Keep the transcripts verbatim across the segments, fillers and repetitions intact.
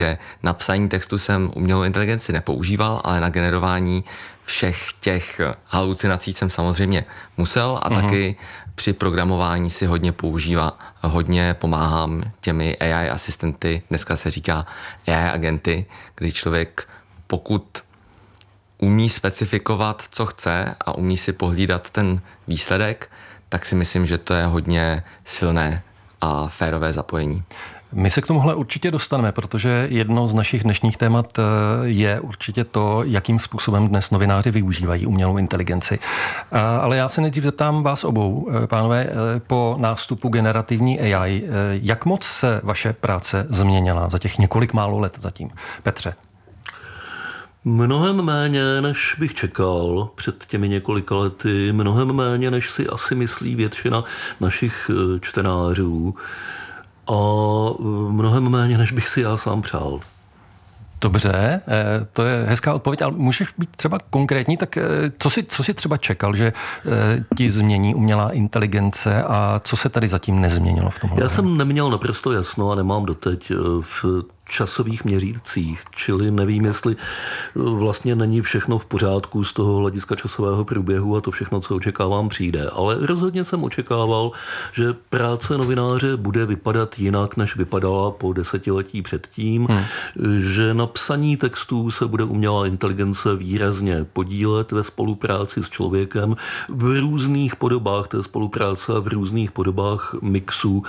že na psaní textu jsem umělou inteligenci nepoužíval, ale na generování všech těch halucinací jsem samozřejmě musel a mm-hmm. taky při programování si hodně používá, hodně pomáhám těmi A I asistenty, dneska se říká A I agenty, kdy člověk pokud umí specifikovat, co chce a umí si pohlídat ten výsledek, tak si myslím, že to je hodně silné a férové zapojení. My se k tomuhle určitě dostaneme, protože jedno z našich dnešních témat je určitě to, jakým způsobem dnes novináři využívají umělou inteligenci. Ale já se nejdřív zeptám vás obou, pánové, po nástupu generativní A I, jak moc se vaše práce změnila za těch několik málo let zatím? Petře. Mnohem méně, než bych čekal před těmi několika lety, mnohem méně, než si asi myslí většina našich čtenářů a mnohem méně, než bych si já sám přál. Dobře, to je hezká odpověď, ale můžeš být třeba konkrétní, tak co si, co si třeba čekal, že ti změní umělá inteligence a co se tady zatím nezměnilo v tomhle? Já jsem neměl naprosto jasno a nemám doteď v časových měřících, čili nevím, jestli vlastně není všechno v pořádku z toho hlediska časového průběhu a to všechno, co očekávám, přijde. Ale rozhodně jsem očekával, že práce novináře bude vypadat jinak, než vypadala po desetiletí předtím, hmm. že na psaní textů se bude umělá inteligence výrazně podílet ve spolupráci s člověkem v různých podobách té spolupráce a v různých podobách mixu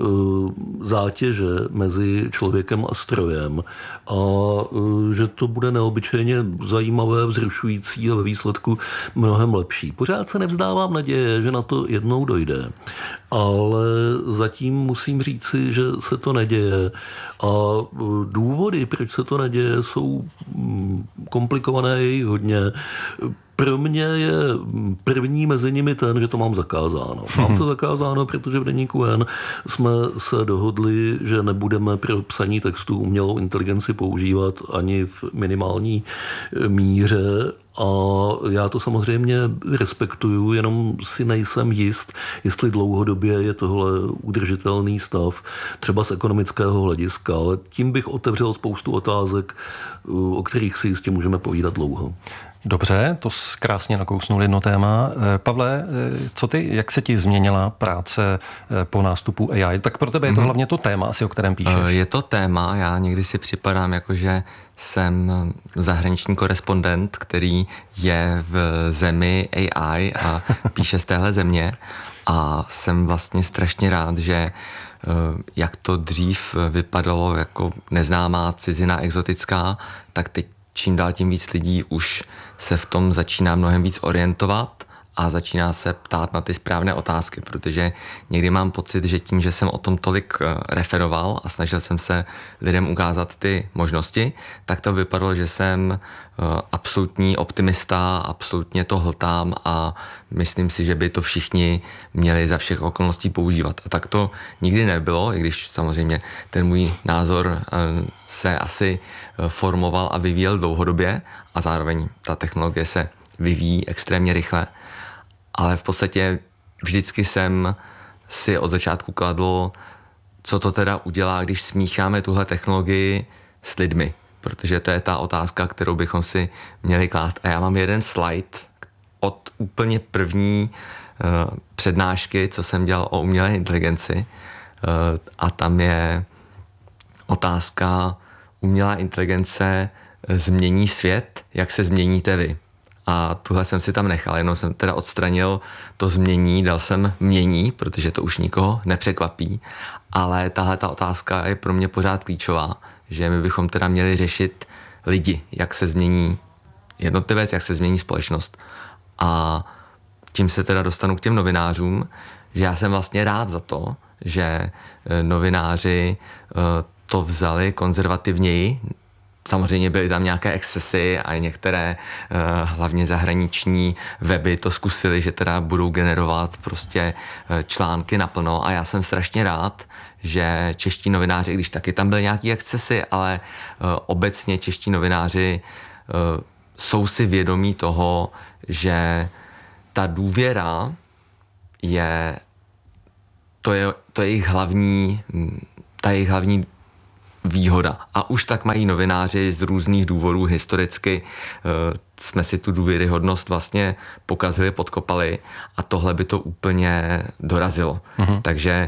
zátěže mezi člověkem a strojem a že to bude neobyčejně zajímavé, vzrušující a ve výsledku mnohem lepší. Pořád se nevzdávám naděje, že na to jednou dojde, ale zatím musím říci, že se to neděje a důvody, proč se to neděje, jsou komplikované, je hodně. Pro mě je první mezi nimi ten, že to mám zakázáno. Mám to zakázáno, protože v deníku N jsme se dohodli, že nebudeme pro psaní textů umělou inteligenci používat ani v minimální míře. A já to samozřejmě respektuju, jenom si nejsem jist, jestli dlouhodobě je tohle udržitelný stav, třeba z ekonomického hlediska, ale tím bych otevřel spoustu otázek, o kterých si jistě můžeme povídat dlouho. Dobře, to krásně nakousnul jedno téma. Pavle, co ty, jak se ti změnila práce po nástupu A I? Tak pro tebe je to mm-hmm. hlavně to téma, asi o kterém píšeš. Je to téma, já někdy si připadám jako, že jsem zahraniční korespondent, který je v zemi A I a píše z téhle země a jsem vlastně strašně rád, že jak to dřív vypadalo jako neznámá cizina exotická, tak teď čím dál tím víc lidí už se v tom začíná mnohem víc orientovat a začíná se ptát na ty správné otázky, protože někdy mám pocit, že tím, že jsem o tom tolik referoval a snažil jsem se lidem ukázat ty možnosti, tak to vypadalo, že jsem absolutní optimista, absolutně to hltám a myslím si, že by to všichni měli za všech okolností používat. A tak to nikdy nebylo, i když samozřejmě ten můj názor se asi formoval a vyvíjel dlouhodobě a zároveň ta technologie se vyvíjí extrémně rychle. Ale v podstatě vždycky jsem si od začátku kladl, co to teda udělá, když smícháme tuhle technologii s lidmi. Protože to je ta otázka, kterou bychom si měli klást. A já mám jeden slide od úplně první uh, přednášky, co jsem dělal o umělé inteligenci. Uh, a tam je otázka, umělá inteligence změní svět, jak se změníte vy. A tuhle jsem si tam nechal, jenom jsem teda odstranil to změní, dal jsem mění, protože to už nikoho nepřekvapí, ale tahle ta otázka je pro mě pořád klíčová, že my bychom teda měli řešit lidi, jak se změní jednotlivec, jak se změní společnost. A tím se teda dostanu k těm novinářům, že já jsem vlastně rád za to, že novináři to vzali konzervativněji. Samozřejmě byly tam nějaké excesy a některé uh, hlavně zahraniční weby to zkusili, že teda budou generovat prostě uh, články naplno a já jsem strašně rád, že čeští novináři, když taky tam byly nějaké excesy, ale uh, obecně čeští novináři uh, jsou si vědomí toho, že ta důvěra je to je, to je jejich hlavní ta jejich hlavní výhoda. A už tak mají novináři z různých důvodů historicky. Jsme si tu důvěryhodnost vlastně pokazili, podkopali a tohle by to úplně dorazilo. Mm-hmm. Takže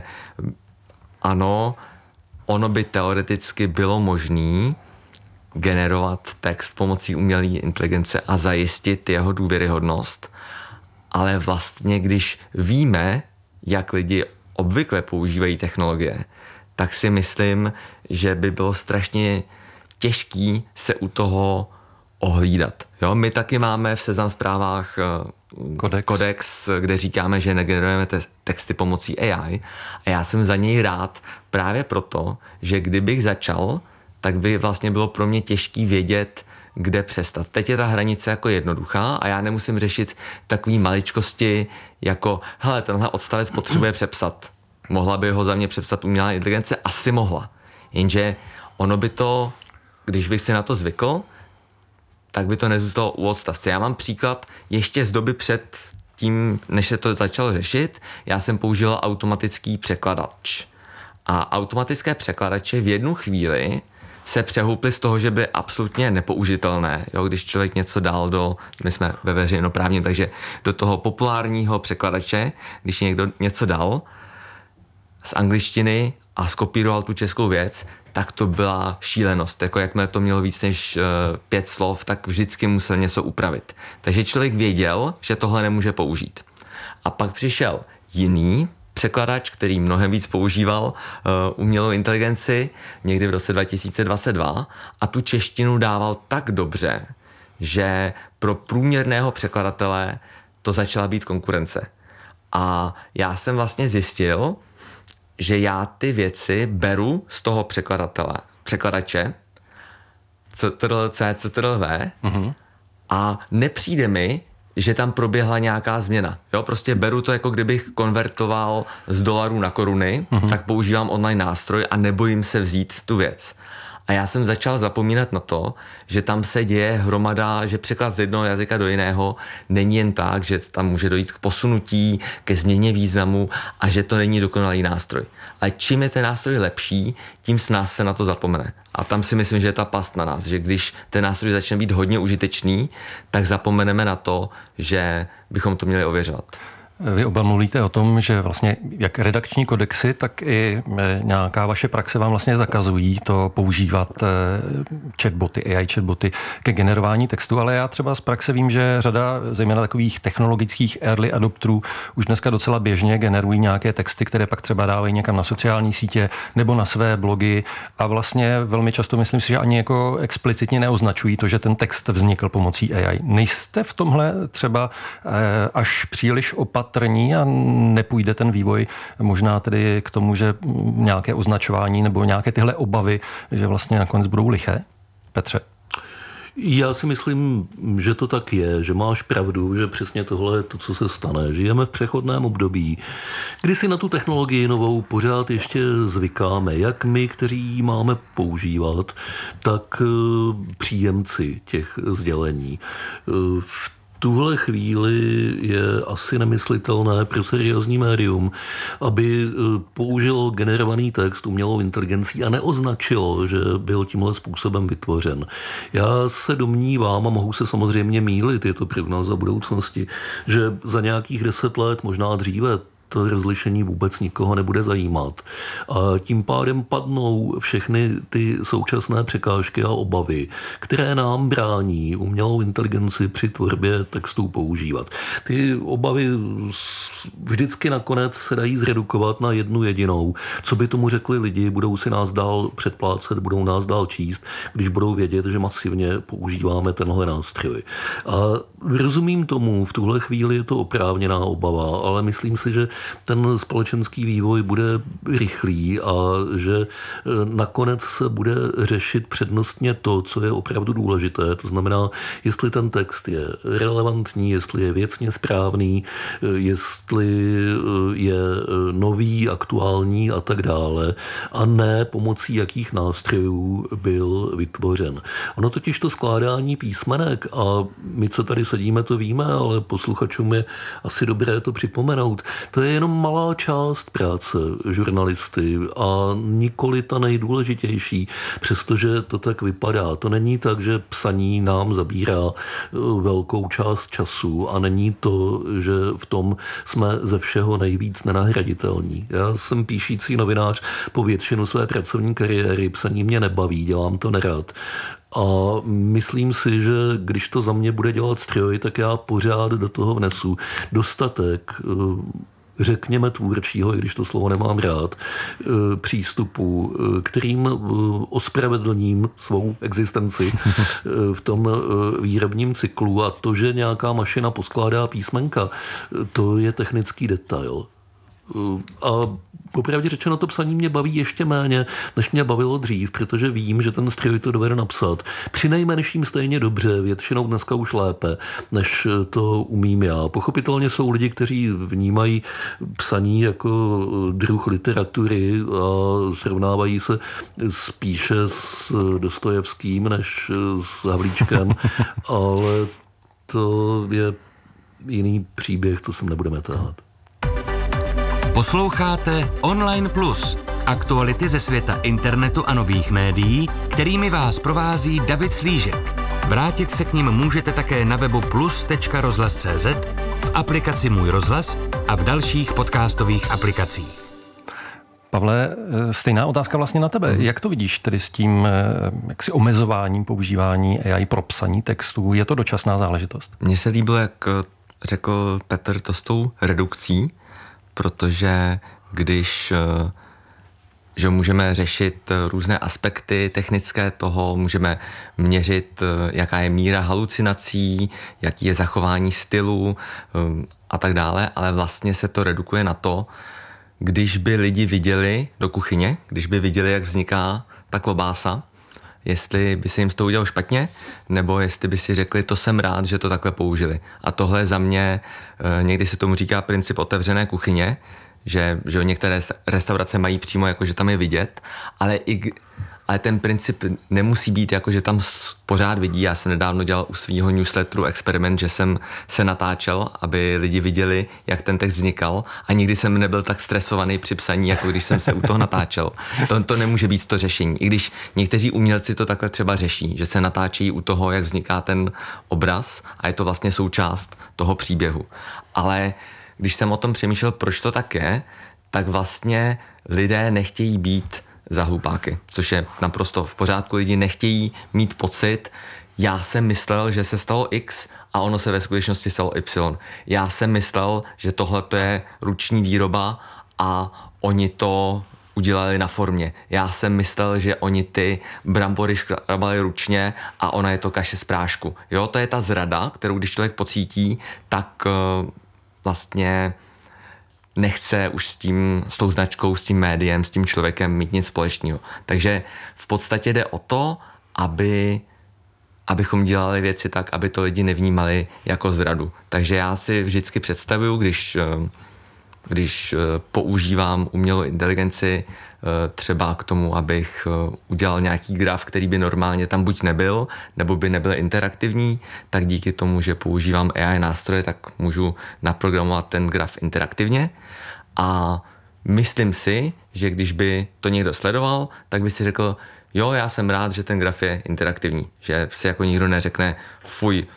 ano, ono by teoreticky bylo možné generovat text pomocí umělé inteligence a zajistit jeho důvěryhodnost, ale vlastně, když víme, jak lidi obvykle používají technologie, tak si myslím, že by bylo strašně těžký se u toho ohlídat. Jo? My taky máme v Seznam Zprávách kodex. kodex, kde říkáme, že negenerujeme te- texty pomocí A I a já jsem za něj rád právě proto, že kdybych začal, tak by vlastně bylo pro mě těžký vědět, kde přestat. Teď je ta hranice jako jednoduchá a já nemusím řešit takový maličkosti jako hele, tenhle odstavec potřebuje přepsat. Mohla by ho za mě přepsat umělá inteligence? Asi mohla. Jenže ono by to, když bych si na to zvykl, tak by to nezůstalo u odstavce. Já mám příklad ještě z doby před tím, než se to začalo řešit. Já jsem použil automatický překladač. A automatické překladače v jednu chvíli se přehouply z toho, že byly absolutně nepoužitelné, jo, když člověk něco dal do, my jsme ve veřejnoprávním, takže do toho populárního překladače, když někdo něco dal z angličtiny a skopíroval tu českou věc, tak to byla šílenost. Jako jakmile to mělo víc než uh, pět slov, tak vždycky musel něco upravit. Takže člověk věděl, že tohle nemůže použít. A pak přišel jiný překladač, který mnohem víc používal uh, umělou inteligenci někdy v roce dva tisíce dvacet dva a tu češtinu dával tak dobře, že pro průměrného překladatele to začala být konkurence. A já jsem vlastně zjistil, že já ty věci beru z toho překladatele, překladače ctrl C, ctrl V mm-hmm. a nepřijde mi, že tam proběhla nějaká změna. Jo, prostě beru to, jako kdybych konvertoval z dolarů na koruny, mm-hmm. tak používám online nástroj a nebojím se vzít tu věc. A já jsem začal zapomínat na to, že tam se děje hromada, že překlad z jednoho jazyka do jiného není jen tak, že tam může dojít k posunutí, ke změně významu a že to není dokonalý nástroj. Ale čím je ten nástroj lepší, tím s nás se na to zapomene. A tam si myslím, že je ta past na nás, že když ten nástroj začne být hodně užitečný, tak zapomeneme na to, že bychom to měli ověřovat. Vy oba mluvíte o tom, že vlastně jak redakční kodexy, tak i nějaká vaše praxe vám vlastně zakazují to používat chatboty, A I chatboty ke generování textu, ale já třeba z praxe vím, že řada zejména takových technologických early adopterů už dneska docela běžně generují nějaké texty, které pak třeba dávají někam na sociální sítě nebo na své blogy a vlastně velmi často myslím si, že ani jako explicitně neoznačují to, že ten text vznikl pomocí A I. Nejste v tomhle třeba až příliš opatrní a nepůjde ten vývoj možná tedy k tomu, že nějaké označování nebo nějaké tyhle obavy, že vlastně nakonec budou liché? Petře? Já si myslím, že to tak je, že máš pravdu, že přesně tohle je to, co se stane. Žijeme v přechodném období, kdy si na tu technologii novou pořád ještě zvykáme, jak my, kteří ji máme používat, tak příjemci těch sdělení. V tuhle chvíli je asi nemyslitelné pro seriózní médium, aby použilo generovaný text umělou inteligencí a neoznačilo, že byl tímhle způsobem vytvořen. Já se domnívám, a mohu se samozřejmě mýlit, je to prognóza budoucnosti, že za nějakých deset let, možná dříve, to rozlišení vůbec nikoho nebude zajímat. A tím pádem padnou všechny ty současné překážky a obavy, které nám brání umělou inteligenci při tvorbě textů používat. Ty obavy vždycky nakonec se dají zredukovat na jednu jedinou. Co by tomu řekli lidi, budou si nás dál předplácet, budou nás dál číst, když budou vědět, že masivně používáme tenhle nástroj. A rozumím tomu, v tuhle chvíli je to oprávněná obava, ale myslím si, že ten společenský vývoj bude rychlý a že nakonec se bude řešit přednostně to, co je opravdu důležité. To znamená, jestli ten text je relevantní, jestli je věcně správný, jestli je nový, aktuální a tak dále, a ne pomocí jakých nástrojů byl vytvořen. Ono totiž to skládání písmenek, a my, co tady sedíme, to víme, ale posluchačům je asi dobré to připomenout, to je je jenom malá část práce žurnalisty a nikoli ta nejdůležitější, přestože to tak vypadá. To není tak, že psaní nám zabírá velkou část času a není to, že v tom jsme ze všeho nejvíc nenahraditelní. Já jsem píšící novinář po většinu své pracovní kariéry, psaní mě nebaví, dělám to nerad. A myslím si, že když to za mě bude dělat stroj, tak já pořád do toho vnesu dostatek, řekněme tvůrčího, i když to slovo nemám rád, přístupu, kterým ospravedlním svou existenci v tom výrobním cyklu. A to, že nějaká mašina poskládá písmenka, to je technický detail. A popravdě řečeno, to psaní mě baví ještě méně, než mě bavilo dřív, protože vím, že ten stroj to dovede napsat. Přinejmenším stejně dobře, většinou dneska už lépe, než to umím já. Pochopitelně jsou lidi, kteří vnímají psaní jako druh literatury a srovnávají se spíše s Dostojevským než s Havlíčkem, ale to je jiný příběh, to sem nebudeme táhat. Posloucháte Online Plus, aktuality ze světa internetu a nových médií, kterými vás provází David Slížek. Vrátit se k nim můžete také na webu plus tečka rozhlas tečka cé zet, v aplikaci Můj rozhlas a v dalších podcastových aplikacích. Pavle, stejná otázka vlastně na tebe. Jak to vidíš tedy s tím jaksi omezováním používání A I pro psaní textů? Je to dočasná záležitost? Mně se líbilo, jak řekl Petr, to s tou redukcí, protože když že můžeme řešit různé aspekty technické toho, můžeme měřit, jaká je míra halucinací, jaký je zachování stylu a tak dále, ale vlastně se to redukuje na to, když by lidi viděli do kuchyně, když by viděli, jak vzniká ta klobása, jestli by se jim to udělalo špatně, nebo jestli by si řekli, to jsem rád, že to takhle použili. A tohle za mě, někdy se tomu říká princip otevřené kuchyně, že, že některé restaurace mají přímo jako, že tam je vidět, ale, i, ale ten princip nemusí být jako, že tam pořád vidí. Já jsem nedávno dělal u svýho newsletteru experiment, že jsem se natáčel, aby lidi viděli, jak ten text vznikal, a nikdy jsem nebyl tak stresovaný při psaní, jako když jsem se u toho natáčel. To, to nemůže být to řešení. I když někteří umělci to takhle třeba řeší, že se natáčejí u toho, jak vzniká ten obraz, a je to vlastně součást toho příběhu. Ale když jsem o tom přemýšlel, proč to tak je, tak vlastně lidé nechtějí být za hlupáky, což je naprosto v pořádku. Lidi nechtějí mít pocit, já jsem myslel, že se stalo X a ono se ve skutečnosti stalo Y. Já jsem myslel, že tohle je ruční výroba a oni to udělali na formě. Já jsem myslel, že oni ty brambory škrabali ručně a ona je to kaše z prášku. Jo, to je ta zrada, kterou když člověk pocítí, tak uh, vlastně nechce už s tím, s tou značkou, s tím médiem, s tím člověkem mít nic společného. Takže v podstatě jde o to, aby, abychom dělali věci tak, aby to lidi nevnímali jako zradu. Takže já si vždycky představuju, když, když používám umělou inteligenci třeba k tomu, abych udělal nějaký graf, který by normálně tam buď nebyl, nebo by nebyl interaktivní, tak díky tomu, že používám A I nástroje, tak můžu naprogramovat ten graf interaktivně. A myslím si, že když by to někdo sledoval, tak by si řekl, jo, já jsem rád, že ten graf je interaktivní. Že si jako nikdo neřekne, fuj,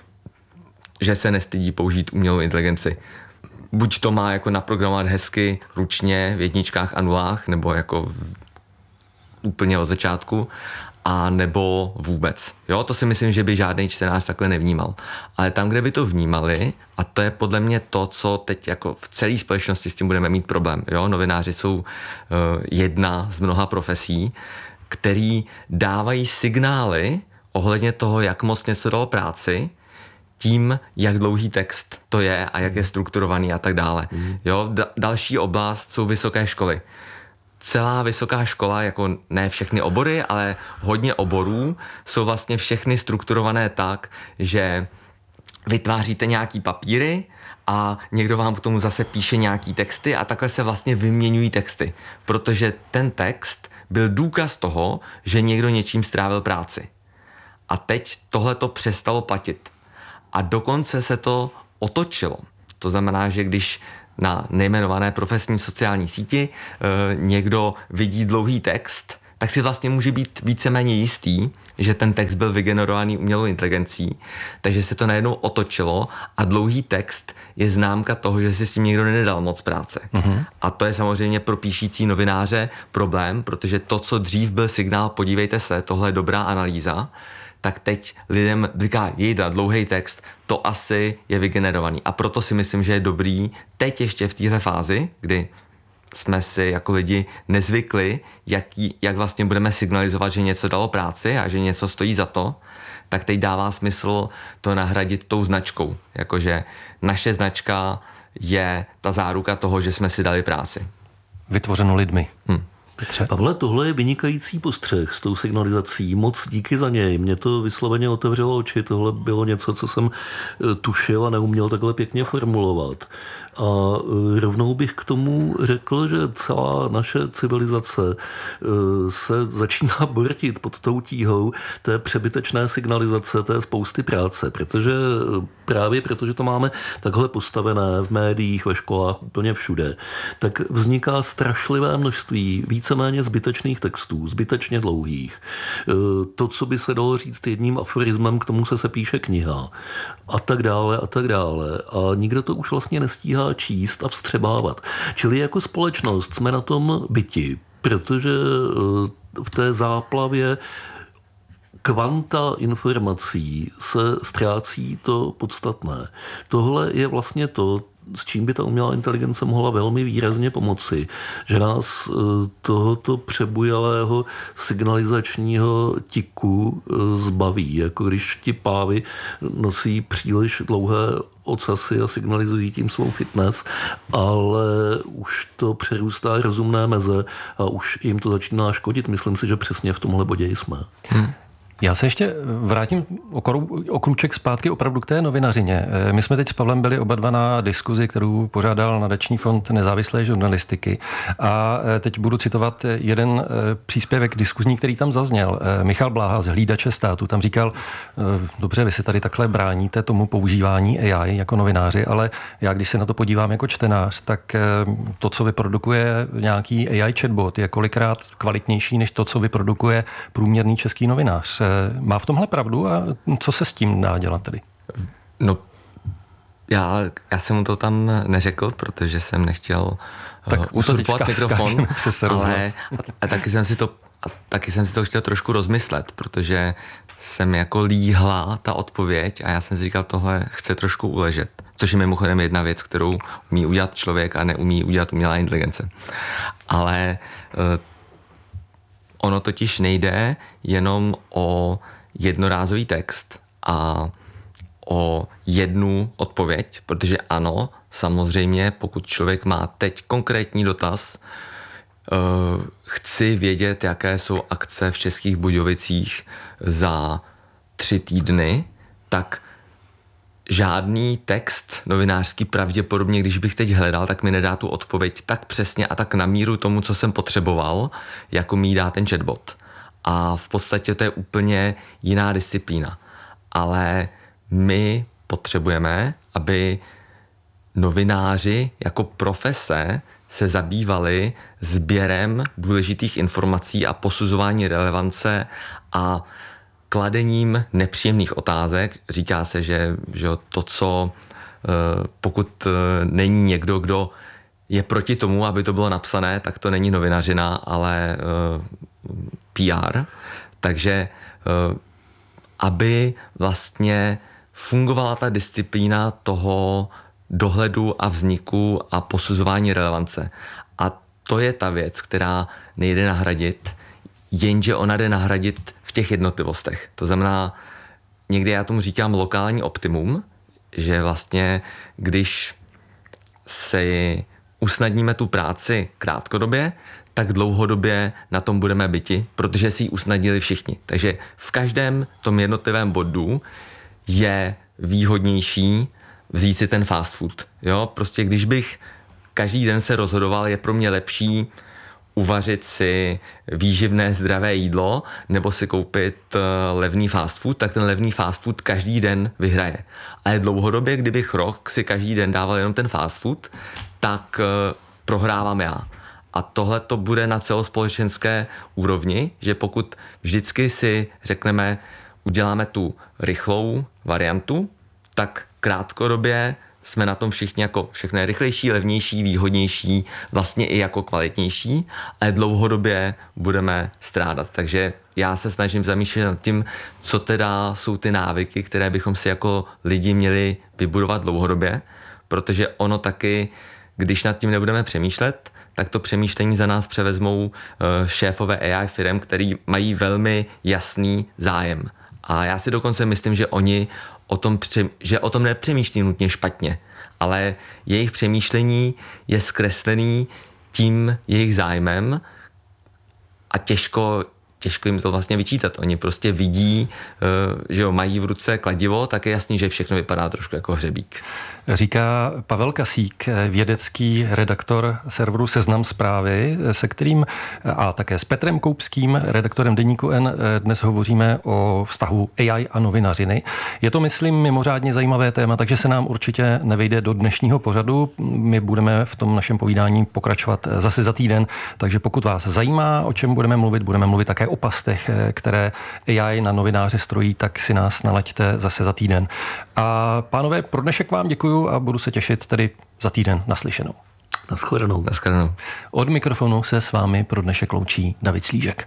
že se nestydí použít umělou inteligenci. Buď to má jako naprogramovat hezky ručně v jedničkách a nulách, nebo jako v, úplně od začátku, a nebo vůbec. Jo, to si myslím, že by žádný čtenář takhle nevnímal. Ale tam, kde by to vnímali, a to je podle mě to, co teď jako v celé společnosti s tím budeme mít problém. Jo, novináři jsou uh, jedna z mnoha profesí, který dávají signály ohledně toho, jak moc něco dalo práci, tím, jak dlouhý text to je a jak je strukturovaný a tak dále. Mm. Jo, da- další oblast jsou vysoké školy. Celá vysoká škola, jako ne všechny obory, ale hodně oborů, jsou vlastně všechny strukturované tak, že vytváříte nějaký papíry a někdo vám k tomu zase píše nějaký texty a takhle se vlastně vyměňují texty. Protože ten text byl důkaz toho, že někdo něčím strávil práci. A teď tohle to přestalo platit. A dokonce se to otočilo. To znamená, že když na nejmenované profesní sociální síti někdo vidí dlouhý text, tak si vlastně může být víceméně jistý, že ten text byl vygenerovaný umělou inteligencí, takže se to najednou otočilo a dlouhý text je známka toho, že si s tím někdo nedal moc práce. Mm-hmm. A to je samozřejmě pro píšící novináře problém, protože to, co dřív byl signál, podívejte se, tohle je dobrá analýza, tak teď lidem říká, jejda, dlouhý text, to asi je vygenerovaný. A proto si myslím, že je dobrý teď ještě v téhle fázi, kdy jsme si jako lidi nezvykli, jak, jak vlastně budeme signalizovat, že něco dalo práci a že něco stojí za to, tak teď dává smysl to nahradit tou značkou. Jakože naše značka je ta záruka toho, že jsme si dali práci. Vytvořeno lidmi. Hm. Petře? Pavle, tohle je vynikající postřeh s tou signalizací. Moc díky za něj. Mě to vysloveně otevřelo oči. Tohle bylo něco, co jsem tušil a neuměl takhle pěkně formulovat. A rovnou bych k tomu řekl, že celá naše civilizace se začíná bortit pod tou tíhou té přebytečné signalizace, té spousty práce, protože právě protože to máme takhle postavené v médiích, ve školách, úplně všude, tak vzniká strašlivé množství víceméně zbytečných textů, zbytečně dlouhých. To, co by se dalo říct jedním aforismem, k tomu se se píše kniha a tak dále a tak dále. A nikdo to už vlastně nestíhá číst a vstřebávat. Čili jako společnost jsme na tom byti, protože v té záplavě kvanta informací se ztrácí to podstatné. Tohle je vlastně to, s čím by ta umělá inteligence mohla velmi výrazně pomoci, že nás tohoto přebujalého signalizačního tiku zbaví. Jako když ti pávy nosí příliš dlouhé ocasy a signalizují tím svou fitness, ale už to přerůstá rozumné meze a už jim to začíná škodit. Myslím si, že přesně v tomhle bodě jsme. Hmm. Já se ještě vrátím o krůček zpátky opravdu k té novinařině. My jsme teď s Pavlem byli oba dva na diskuzi, kterou pořádal Nadační fond nezávislé žurnalistiky. A teď budu citovat jeden příspěvek diskuzní, který tam zazněl. Michal Bláha z Hlídače státu tam říkal, dobře, vy se tady takhle bráníte tomu používání A I jako novináři, ale já když se na to podívám jako čtenář, tak to, co vyprodukuje nějaký A I chatbot, je kolikrát kvalitnější než to, co vyprodukuje průměrný český novinář. Má v tomhle pravdu a co se s tím dá dělat tedy? No, já, já jsem mu to tam neřekl, protože jsem nechtěl tak uh, usurpovat mikrofon, ale a, a taky jsem si to a taky jsem si to chtěl trošku rozmyslet, protože jsem jako líhla ta odpověď a já jsem si říkal, tohle chce trošku uležet, což je mimochodem jedna věc, kterou umí udělat člověk a neumí udělat umělá inteligence. Ale uh, ono totiž nejde jenom o jednorázový text a o jednu odpověď, protože ano, samozřejmě, pokud člověk má teď konkrétní dotaz, uh, chci vědět, jaké jsou akce v Českých Budějovicích za tři týdny, tak žádný text novinářský pravděpodobně, když bych teď hledal, tak mi nedá tu odpověď tak přesně a tak na míru tomu, co jsem potřeboval, jako mi dá ten chatbot. A v podstatě to je úplně jiná disciplína. Ale my potřebujeme, aby novináři jako profese se zabývali sběrem důležitých informací a posuzování relevance a kladením nepříjemných otázek. Říká se, že, že to, co pokud není někdo, kdo je proti tomu, aby to bylo napsané, tak to není novinařina, ale P R. Takže aby vlastně fungovala ta disciplína toho dohledu a vzniku a posuzování relevance. A to je ta věc, která nejde nahradit, jenže ona jde nahradit v těch jednotlivostech. To znamená, někdy já tomu říkám lokální optimum, že vlastně, když si usnadníme tu práci krátkodobě, tak dlouhodobě na tom budeme byti, protože si ji usnadnili všichni. Takže v každém tom jednotlivém bodu je výhodnější vzít si ten fast food. Jo? Prostě když bych každý den se rozhodoval, je pro mě lepší uvařit si výživné zdravé jídlo nebo si koupit levný fast food, tak ten levný fast food každý den vyhraje. Ale dlouhodobě, kdybych rok si každý den dával jenom ten fast food, tak prohrávám já. A tohle to bude na celospolečenské úrovni, že pokud vždycky si řekneme, uděláme tu rychlou variantu, tak krátkodobě jsme na tom všichni jako všechno je rychlejší, levnější, výhodnější, vlastně i jako kvalitnější, ale dlouhodobě budeme strádat. Takže já se snažím zamýšlet nad tím, co teda jsou ty návyky, které bychom si jako lidi měli vybudovat dlouhodobě, protože ono taky, když nad tím nebudeme přemýšlet, tak to přemýšlení za nás převezmou šéfové A I firm, který mají velmi jasný zájem. A já si dokonce myslím, že oni o tom, že o tom nepřemýšlí nutně špatně, ale jejich přemýšlení je zkreslený tím jejich zájmem a těžko, těžko jim to vlastně vyčítat. Oni prostě vidí, že jo, mají v ruce kladivo, tak je jasný, že všechno vypadá trošku jako hřebík. Říká Pavel Kasík, vědecký redaktor serveru Seznam Zprávy, se kterým a také s Petrem Koupským, redaktorem Deníku N, dnes hovoříme o vztahu A I a novinařiny. Je to, myslím, mimořádně zajímavé téma, takže se nám určitě nevejde do dnešního pořadu. My budeme v tom našem povídání pokračovat zase za týden, takže pokud vás zajímá, o čem budeme mluvit, budeme mluvit také o pastech, které A I na novináře strojí, tak si nás nalaďte zase za týden. A pánové, pro dnešek vám děkuju a budu se těšit tedy za týden naslyšenou. Naschledanou. Naschledanou. Od mikrofonu se s vámi pro dnešek loučí David Slížek.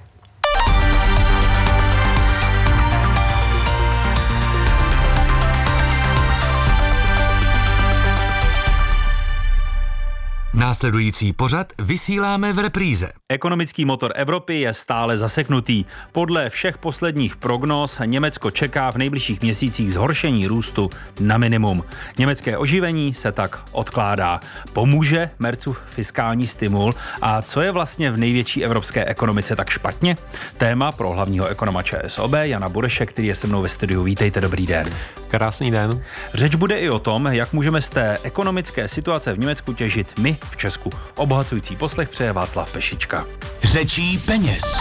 Následující pořad vysíláme v repríze. Ekonomický motor Evropy je stále zaseknutý. Podle všech posledních prognóz Německo čeká v nejbližších měsících zhoršení růstu na minimum. Německé oživení se tak odkládá. Pomůže Merzův fiskální stimul? A co je vlastně v největší evropské ekonomice tak špatně? Téma pro hlavního ekonoma ČSOB Jana Bureše, který je se mnou ve studiu. Vítejte, dobrý den. Krásný den. Řeč bude i o tom, jak můžeme z té ekonomické situace v Německu těžit my v Česku. Obohacující poslech přeje Václav Pešička. Řečí peněz.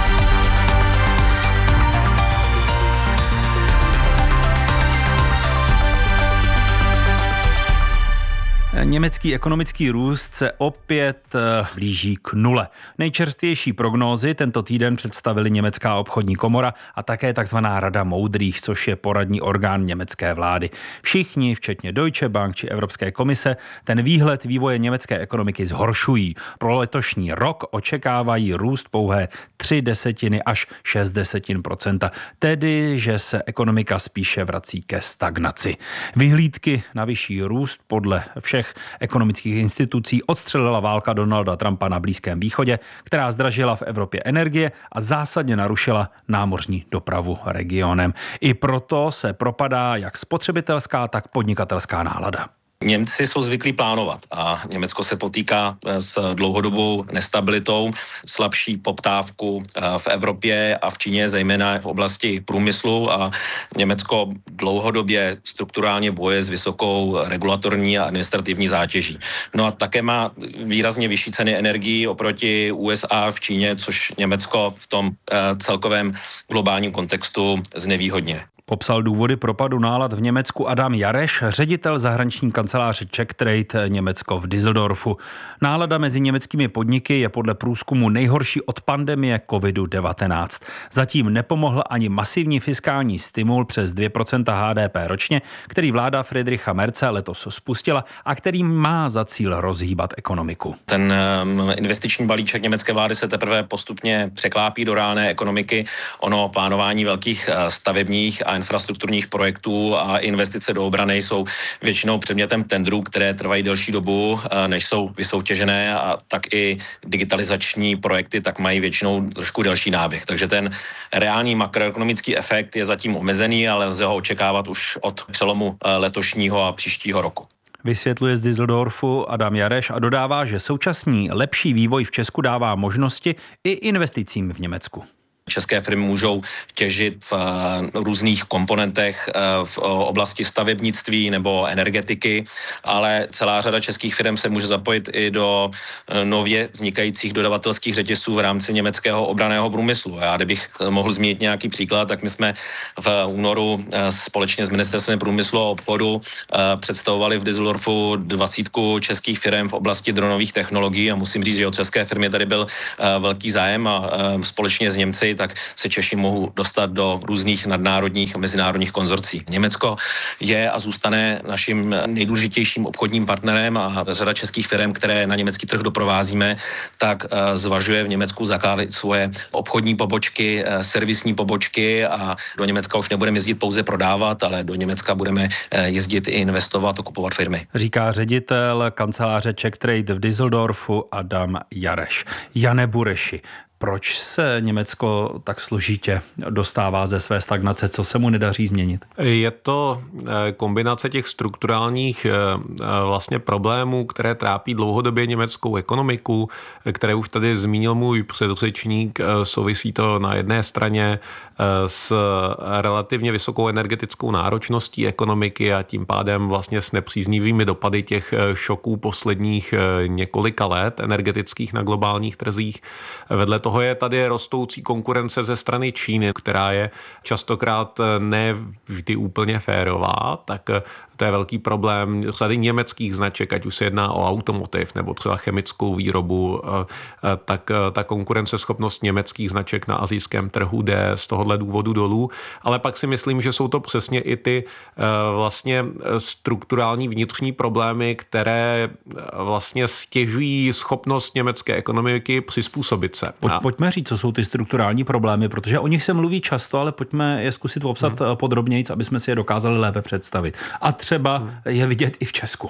Německý ekonomický růst se opět blíží k nule. Nejčerstvější prognózy tento týden představili Německá obchodní komora a také takzvaná Rada moudrých, což je poradní orgán německé vlády. Všichni, včetně Deutsche Bank či Evropské komise, ten výhled vývoje německé ekonomiky zhoršují. Pro letošní rok očekávají růst pouhé tři desetiny až šest desetin procenta, tedy že se ekonomika spíše vrací ke stagnaci. Vyhlídky na vyšší růst podle všech ekonomických institucí odstřelila válka Donalda Trumpa na Blízkém východě, která zdražila v Evropě energie a zásadně narušila námořní dopravu regionem. I proto se propadá jak spotřebitelská, tak podnikatelská nálada. Němci jsou zvyklí plánovat a Německo se potýká s dlouhodobou nestabilitou, slabší poptávku v Evropě a v Číně, zejména v oblasti průmyslu, a Německo dlouhodobě strukturálně boje s vysokou regulatorní a administrativní zátěží. No a také má výrazně vyšší ceny energií oproti U S A v Číně, což Německo v tom celkovém globálním kontextu znevýhodňuje. Popsal důvody propadu nálad v Německu Adam Jareš, ředitel zahraniční kanceláře Czech Trade Německo v Düsseldorfu. Nálada mezi německými podniky je podle průzkumu nejhorší od pandemie kovid devatenáct. Zatím nepomohl ani masivní fiskální stimul přes dvě procenta H D P ročně, který vláda Friedricha Merze letos spustila a který má za cíl rozhýbat ekonomiku. Ten investiční balíček německé vlády se teprve postupně překlápí do reálné ekonomiky. Ono plánování velkých stavebních a infrastrukturních projektů a investice do obrany jsou většinou předmětem tendrů, které trvají delší dobu, než jsou vysoutěžené, a tak i digitalizační projekty tak mají většinou trošku delší náběh. Takže ten reálný makroekonomický efekt je zatím omezený, ale lze ho očekávat už od přelomu letošního a příštího roku. Vysvětluje z Düsseldorfu Adam Jareš a dodává, že současný lepší vývoj v Česku dává možnosti i investicím v Německu. České firmy můžou těžit v různých komponentech v oblasti stavebnictví nebo energetiky, ale celá řada českých firm se může zapojit i do nově vznikajících dodavatelských řetězců v rámci německého obranného průmyslu. Já kdybych mohl zmínit nějaký příklad, tak my jsme v únoru společně s Ministerstvem průmyslu a obchodu představovali v Düsseldorfu dvacítku českých firm v oblasti dronových technologií a musím říct, že od české firmy tady byl velký zájem a společně s Němci tak se Češi mohou dostat do různých nadnárodních a mezinárodních konzorcí. Německo je a zůstane naším nejdůležitějším obchodním partnerem a řada českých firm, které na německý trh doprovázíme, tak zvažuje v Německu zakládat svoje obchodní pobočky, servisní pobočky a do Německa už nebudeme jezdit pouze prodávat, ale do Německa budeme jezdit i investovat a kupovat firmy. Říká ředitel kanceláře Czech Trade v Düsseldorfu Adam Jareš. Jane Bureši, proč se Německo tak složitě dostává ze své stagnace? Co se mu nedaří změnit? Je to kombinace těch strukturálních vlastně problémů, které trápí dlouhodobě německou ekonomiku, které už tady zmínil můj předřečník. Souvisí to na jedné straně s relativně vysokou energetickou náročností ekonomiky a tím pádem vlastně s nepříznivými dopady těch šoků posledních několika let energetických na globálních trzích. Vedle toho je tady rostoucí konkurence ze strany Číny, která je častokrát ne vždy úplně férová, tak to je velký problém řady německých značek, ať už se jedná o automotiv nebo třeba chemickou výrobu, tak ta konkurenceschopnost německých značek na asijském trhu jde z tohohle důvodu dolů, ale pak si myslím, že jsou to přesně i ty vlastně strukturální vnitřní problémy, které vlastně stěžují schopnost německé ekonomiky přizpůsobit se. Pojď, pojďme říct, co jsou ty strukturální problémy, protože o nich se mluví často, ale pojďme je zkusit popsat hmm. podrobněji, aby jsme si je dokázali lépe představit. A třeba je vidět i v Česku.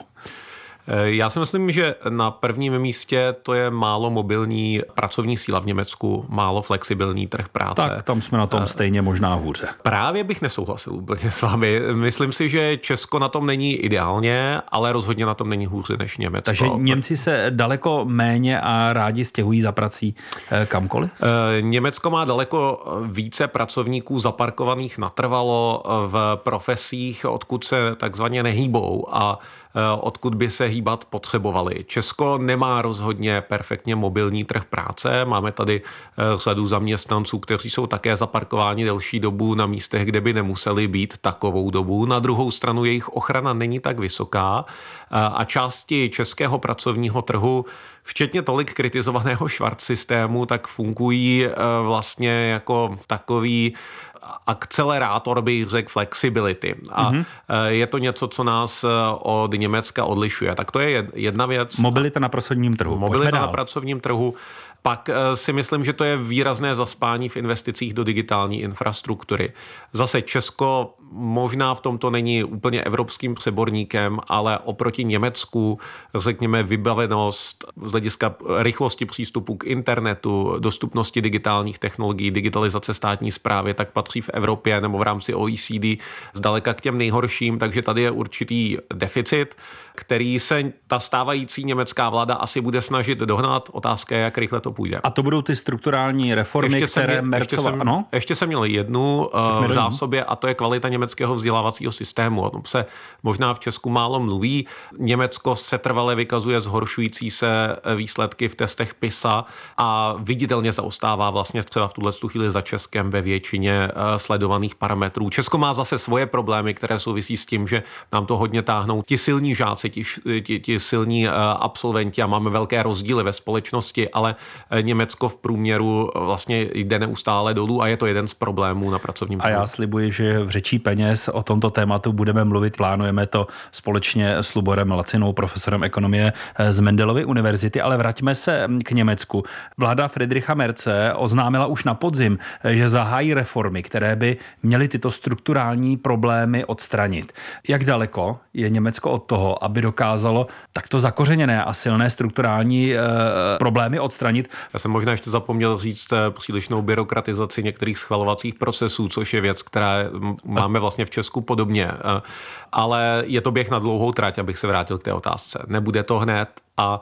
Já si myslím, že na prvním místě to je málo mobilní pracovní síla v Německu, málo flexibilní trh práce. Tak tam jsme na tom stejně možná hůře. Právě bych nesouhlasil úplně s vámi. Myslím si, že Česko na tom není ideálně, ale rozhodně na tom není hůře než Německo. Takže Němci se daleko méně a rádi stěhují za prací kamkoliv? Německo má daleko více pracovníků zaparkovaných natrvalo v profesích, odkud se takzvaně nehýbou a odkud by se hýbat potřebovali. Česko nemá rozhodně perfektně mobilní trh práce. Máme tady řadu zaměstnanců, kteří jsou také zaparkováni delší dobu na místech, kde by nemuseli být takovou dobu. Na druhou stranu jejich ochrana není tak vysoká a části českého pracovního trhu, včetně tolik kritizovaného Schwarz systému, tak fungují vlastně jako takový akcelerátor, bych řekl, flexibility. A mm-hmm. je to něco, co nás od Německa odlišuje. Tak to je jedna věc. Mobilita na pracovním trhu. Mobilita na pracovním trhu. Pak si myslím, že to je výrazné zaspání v investicích do digitální infrastruktury. Zase Česko možná v tomto není úplně evropským přeborníkem, ale oproti Německu, řekněme, vybavenost z hlediska rychlosti přístupu k internetu, dostupnosti digitálních technologií, digitalizace státní správy, tak patří v Evropě nebo v rámci O E C D zdaleka k těm nejhorším, takže tady je určitý deficit, který se ta stávající německá vláda asi bude snažit dohnat. Otázka je, jak rychle to půjde. A to budou ty strukturální reformy, ještě které jsem, Mercova... Ještě jsem, ano? ještě jsem měl jednu uh, v zásobě a to je kvalita německého vzdělávacího systému. O tom se možná v Česku málo mluví. Německo se trvale vykazuje zhoršující se výsledky v testech PISA a viditelně zaostává vlastně třeba v tuhle chvíli za Českem ve většině uh, sledovaných parametrů. Česko má zase svoje problémy, které souvisí s tím, že nám to hodně táhnou ti silní žáci, ti, ti, ti silní uh, absolventi a máme velké rozdíly ve společnosti, ale Německo v průměru vlastně jde neustále dolů a je to jeden z problémů na pracovním trhu. A já slibuji, že v řečí peněz o tomto tématu budeme mluvit, plánujeme to společně s Luborem Lacinou, profesorem ekonomie z Mendelovy univerzity, ale vraťme se k Německu. Vláda Friedricha Merze oznámila už na podzim, že zahájí reformy, které by měly tyto strukturální problémy odstranit. Jak daleko je Německo od toho, aby dokázalo takto zakořeněné a silné strukturální e, problémy odstranit? Já jsem možná ještě zapomněl říct přílišnou byrokratizaci některých schvalovacích procesů, což je věc, která máme vlastně v Česku podobně. Ale je to běh na dlouhou trať, abych se vrátil k té otázce. Nebude to hned a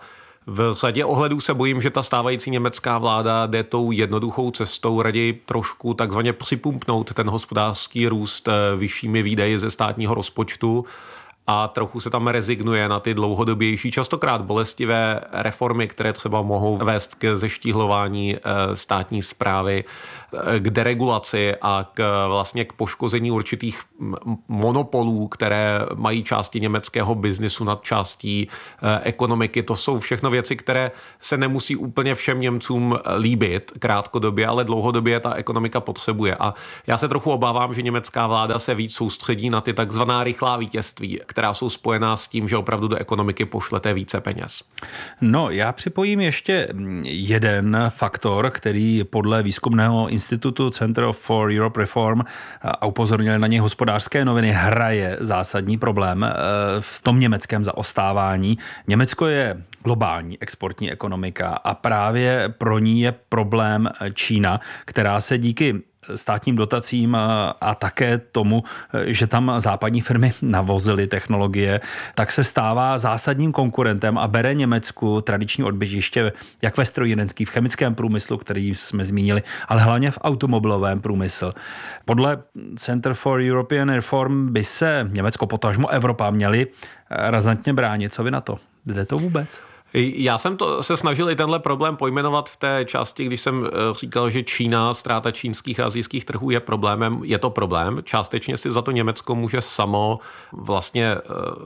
V řadě ohledů se bojím, že ta stávající německá vláda jde tou jednoduchou cestou, raději trošku takzvaně připumpnout ten hospodářský růst vyššími výdaji ze státního rozpočtu a trochu se tam rezignuje na ty dlouhodobější, častokrát bolestivé reformy, které třeba mohou vést k zeštíhlování státní správy, k deregulaci a k vlastně k poškození určitých monopolů, které mají části německého biznisu nad částí ekonomiky. To jsou všechno věci, které se nemusí úplně všem Němcům líbit krátkodobě, ale dlouhodobě ta ekonomika potřebuje. A já se trochu obávám, že německá vláda se víc soustředí na ty takzvaná rychlá vítězství, která jsou spojená s tím, že opravdu do ekonomiky pošlete více peněz. No, já připojím ještě jeden faktor, který podle výzkumného institutu Center for Europe Reform a upozornili na něj Hospodářské noviny, hraje zásadní problém v tom německém zaostávání. Německo je globální exportní ekonomika a právě pro ní je problém Čína, která se díky státním dotacím a, a také tomu, že tam západní firmy navozily technologie, tak se stává zásadním konkurentem a bere Německu tradiční odběžiště jak ve strojírenském, v chemickém průmyslu, který jsme zmínili, ale hlavně v automobilovém průmyslu. Podle Center for European Reform by se Německo, potažmo Evropa, měli razantně bránit. Co vy na to? Jde to vůbec? Já jsem to se snažil i tenhle problém pojmenovat v té části, když jsem říkal, že Čína, ztráta čínských a asijských trhů je problémem. Je to problém. Částečně si za to Německo může samo vlastně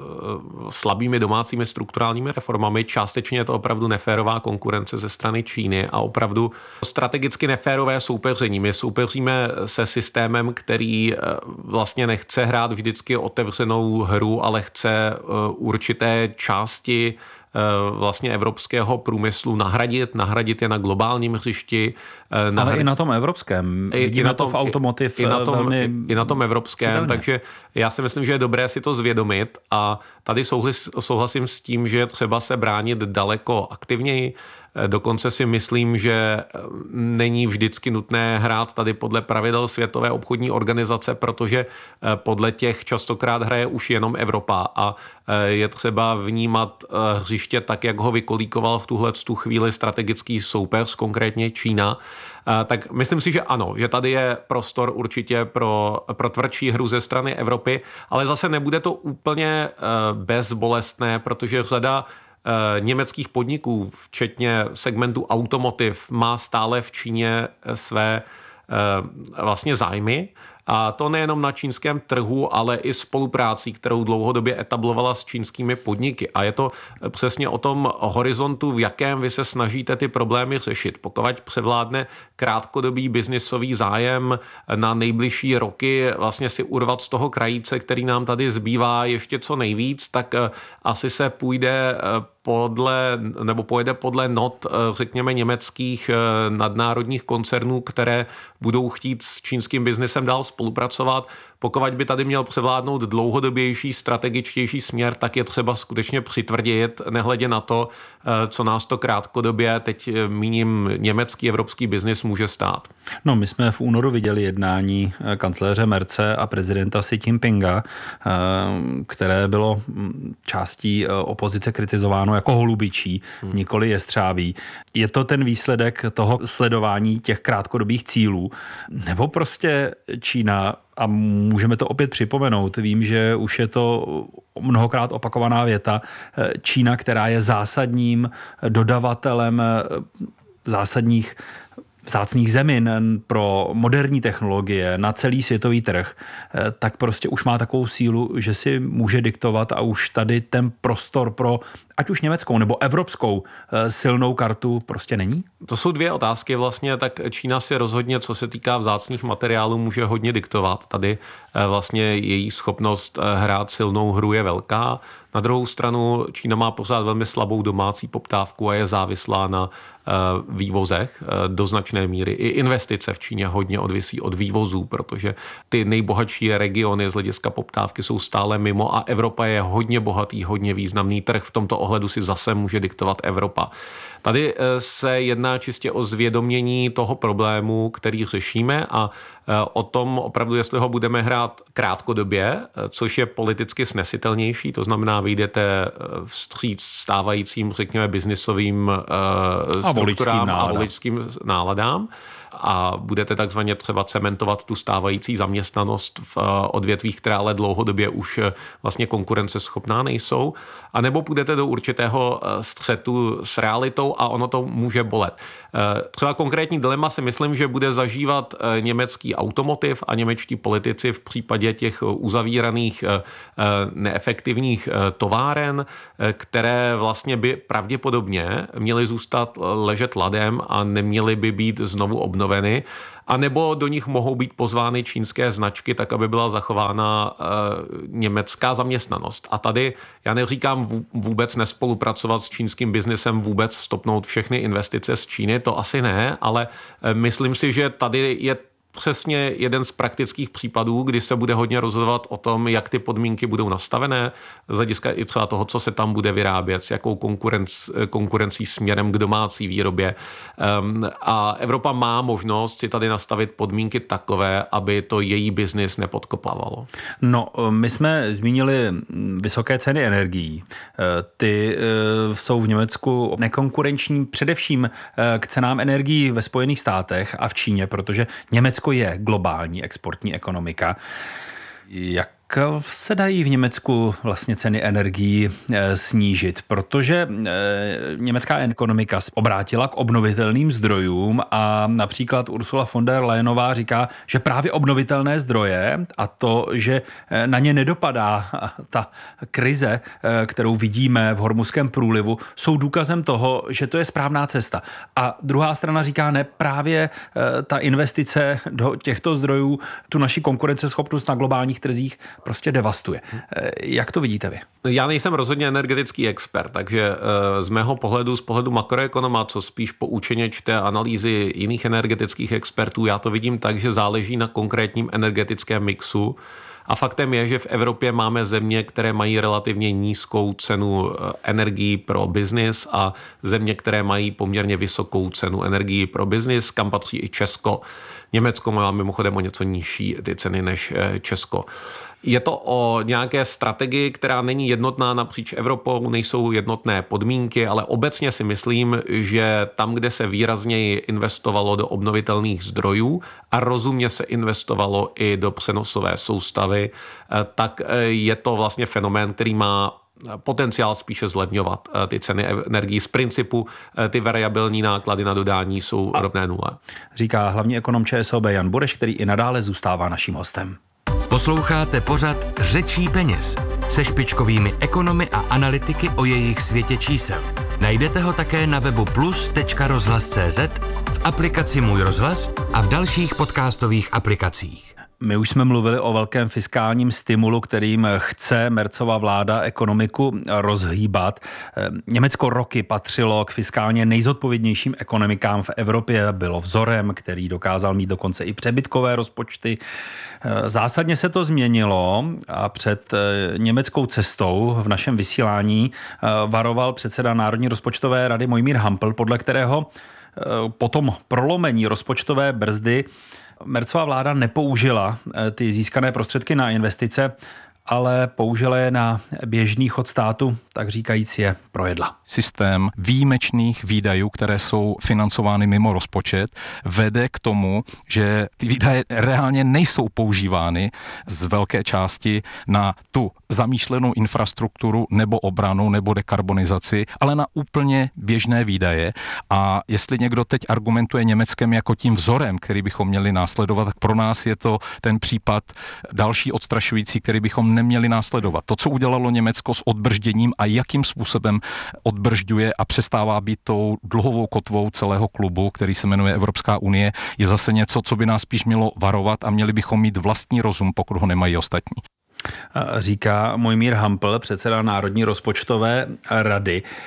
slabými domácími strukturálními reformami. Částečně je to opravdu neférová konkurence ze strany Číny a opravdu strategicky neférové soupeření. My soupeříme se systémem, který vlastně nechce hrát vždycky otevřenou hru, ale chce určité části vlastně evropského průmyslu nahradit, nahradit je na globálním hřišti. Nahradit, ale i na tom evropském. Vidíme i na tom, to v automotiv i, i na tom, velmi i na tom evropském, citelně. Takže já si myslím, že je dobré si to zvědomit a tady souhlas, souhlasím s tím, že třeba se bránit daleko aktivněji. Dokonce si myslím, že není vždycky nutné hrát tady podle pravidel Světové obchodní organizace, protože podle těch častokrát hraje už jenom Evropa a je třeba vnímat hřiště tak, jak ho vykolíkoval v tuhle tu chvíli strategický soupeř, konkrétně Čína. Tak myslím si, že ano, že tady je prostor určitě pro, pro tvrdší hru ze strany Evropy, ale zase nebude to úplně bezbolestné, protože řada německých podniků, včetně segmentu automotiv, má stále v Číně své vlastně zájmy. A to nejenom na čínském trhu, ale i spoluprácí, kterou dlouhodobě etablovala s čínskými podniky. A je to přesně o tom horizontu, v jakém vy se snažíte ty problémy řešit. Pokud převládne krátkodobý biznisový zájem na nejbližší roky vlastně si urvat z toho krajíce, který nám tady zbývá ještě co nejvíc, tak asi se půjde podle, nebo pojede podle not, řekněme, německých nadnárodních koncernů, které budou chtít s čínským biznesem dál spolupracovat. Pokud by tady měl převládnout dlouhodobější, strategičtější směr, tak je třeba skutečně přitvrdit, nehledě na to, co nás to krátkodobě, teď míním německý, evropský biznis může stát. No, my jsme v únoru viděli jednání kancléře Merce a prezidenta Xi Jinpinga, které bylo částí opozice kritizováno jako holubičí, hmm. nikoli jestřábí. Je to ten výsledek toho sledování těch krátkodobých cílů? Nebo prostě Čína, a můžeme to opět připomenout, vím, že už je to mnohokrát opakovaná věta, Čína, která je zásadním dodavatelem zásadních vzácných zemin pro moderní technologie na celý světový trh, tak prostě už má takovou sílu, že si může diktovat a už tady ten prostor pro ať už německou nebo evropskou silnou kartu prostě není? To jsou dvě otázky vlastně, tak Čína si rozhodně, co se týká vzácných materiálů, může hodně diktovat. Tady vlastně její schopnost hrát silnou hru je velká. Na druhou stranu Čína má pořád velmi slabou domácí poptávku a je závislá na vývozech do značné míry. I investice v Číně hodně odvisí od vývozů, protože ty nejbohatší regiony z hlediska poptávky jsou stále mimo a Evropa je hodně bohatý, hodně významný trh. V tomto ohledu si zase může diktovat Evropa. Tady se jedná čistě o zvědomění toho problému, který řešíme a o tom opravdu, jestli ho budeme hrát krátkodobě, což je politicky snesitelnější, to znamená, vyjdete vstříc stávajícím, řekněme, biznisovým a strukturám a voličským náladám a budete takzvaně třeba cementovat tu stávající zaměstnanost v odvětvích, která ale dlouhodobě už vlastně konkurenceschopná nejsou, a nebo půjdete do určitého střetu s realitou a ono to může bolet. Třeba konkrétní dilema si myslím, že bude zažívat německý automotiv a němečtí politici v případě těch uzavíraných neefektivních továren, které vlastně by pravděpodobně měly zůstat ležet ladem a neměly by být znovu obnoveny. A nebo do nich mohou být pozvány čínské značky, tak aby byla zachována e, německá zaměstnanost. A tady já neříkám vůbec nespolupracovat s čínským biznesem, vůbec stopnout všechny investice z Číny, to asi ne, ale e, myslím si, že tady je přesně jeden z praktických případů, kdy se bude hodně rozhodovat o tom, jak ty podmínky budou nastavené, z hlediska i třeba toho, co se tam bude vyrábět, s jakou konkurenc, konkurencí směrem k domácí výrobě. Um, a Evropa má možnost si tady nastavit podmínky takové, aby to její biznis nepodkopávalo. No, my jsme zmínili vysoké ceny energií. Ty jsou v Německu nekonkurenční především k cenám energií ve Spojených státech a v Číně, protože Německo je globální exportní ekonomika. Jak se dají v Německu vlastně ceny energií snížit? Protože německá ekonomika obrátila k obnovitelným zdrojům a například Ursula von der Leyenová říká, že právě obnovitelné zdroje a to, že na ně nedopadá ta krize, kterou vidíme v Hormuzském průlivu, jsou důkazem toho, že to je správná cesta. A druhá strana říká, ne, právě ta investice do těchto zdrojů tu naši konkurenceschopnost na globálních trzích prostě devastuje. Jak to vidíte vy? Já nejsem rozhodně energetický expert, takže z mého pohledu, z pohledu makroekonoma, co spíš poučeně čte analýzy jiných energetických expertů, já to vidím tak, že záleží na konkrétním energetickém mixu. A faktem je, že v Evropě máme země, které mají relativně nízkou cenu energií pro biznis a země, které mají poměrně vysokou cenu energií pro biznis, kam patří i Česko. Německo má mimochodem o něco nižší ty ceny než Česko. Je to o nějaké strategii, která není jednotná napříč Evropou, nejsou jednotné podmínky, ale obecně si myslím, že tam, kde se výrazněji investovalo do obnovitelných zdrojů a rozumně se investovalo i do přenosové soustavy, tak je to vlastně fenomén, který má potenciál spíše zlevňovat ty ceny energií. Z principu ty variabilní náklady na dodání jsou rovné nule. Říká hlavní ekonom ČSOB Jan Bureš, který i nadále zůstává naším hostem. Posloucháte pořad Řečí peněz se špičkovými ekonomy a analytiky o jejich světě čísel. Najdete ho také na webu plus tečka rozhlas tečka cé zet, v aplikaci Můj rozhlas a v dalších podcastových aplikacích. My už jsme mluvili o velkém fiskálním stimulu, kterým chce Merzova vláda ekonomiku rozhýbat. Německo roky patřilo k fiskálně nejzodpovědnějším ekonomikám v Evropě, bylo vzorem, který dokázal mít dokonce i přebytkové rozpočty. Zásadně se to změnilo a před německou cestou v našem vysílání varoval předseda Národní rozpočtové rady Mojmír Hampl, podle kterého po tom prolomení rozpočtové brzdy Merzova vláda nepoužila ty získané prostředky na investice, ale použila je na běžný chod státu, tak říkajíc je projedla. Systém výjimečných výdajů, které jsou financovány mimo rozpočet, vede k tomu, že ty výdaje reálně nejsou používány z velké části na tu zamýšlenou infrastrukturu nebo obranu nebo dekarbonizaci, ale na úplně běžné výdaje. A jestli někdo teď argumentuje Německem jako tím vzorem, který bychom měli následovat, tak pro nás je to ten případ další odstrašující, který bychom neměli následovat. To, co udělalo Německo s odbržděním a jakým způsobem odbržďuje a přestává být tou dluhovou kotvou celého klubu, který se jmenuje Evropská unie, je zase něco, co by nás spíš mělo varovat a měli bychom mít vlastní rozum, pokud ho nemají ostatní. Říká Mojmír Hampl, předseda Národní rozpočtové rady.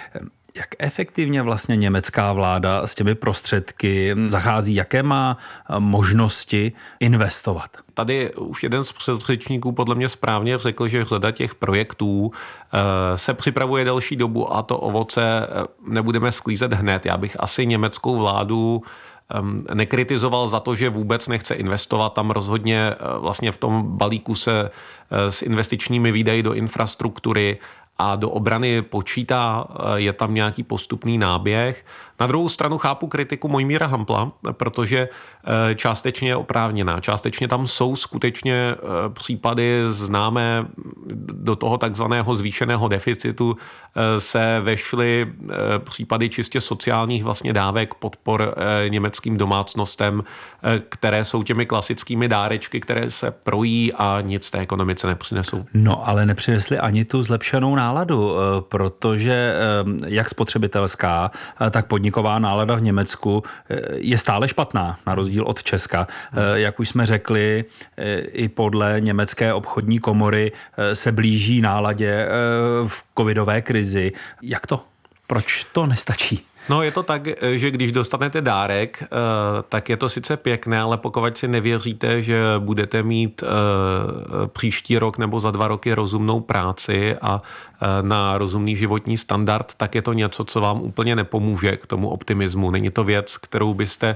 Jak efektivně vlastně německá vláda s těmi prostředky zachází? Jaké má možnosti investovat? Tady už jeden z předřečníků podle mě správně řekl, že řada těch projektů se připravuje delší dobu a to ovoce nebudeme sklízet hned. Já bych asi německou vládu nekritizoval za to, že vůbec nechce investovat. Tam rozhodně vlastně v tom balíku se s investičními výdaji do infrastruktury a do obrany počítá, je tam nějaký postupný náběh. Na druhou stranu chápu kritiku Mojmíra Hampla, protože částečně je oprávněná. Částečně tam jsou skutečně případy známé do toho takzvaného zvýšeného deficitu se vešly případy čistě sociálních vlastně dávek podpor německým domácnostem, které jsou těmi klasickými dárečky, které se projí a nic té ekonomice nepřinesou. No, ale nepřinesli ani tu zlepšenou náladu, protože jak spotřebitelská, tak podniková nálada v Německu je stále špatná, na rozdíl od Česka. Jak už jsme řekli, i podle německé obchodní komory se blíží náladě v covidové krizi. Jak to? Proč to nestačí? No je to tak, že když dostanete dárek, tak je to sice pěkné, ale pokud si nevěříte, že budete mít příští rok nebo za dva roky rozumnou práci a na rozumný životní standard, tak je to něco, co vám úplně nepomůže k tomu optimismu. Není to věc, kterou byste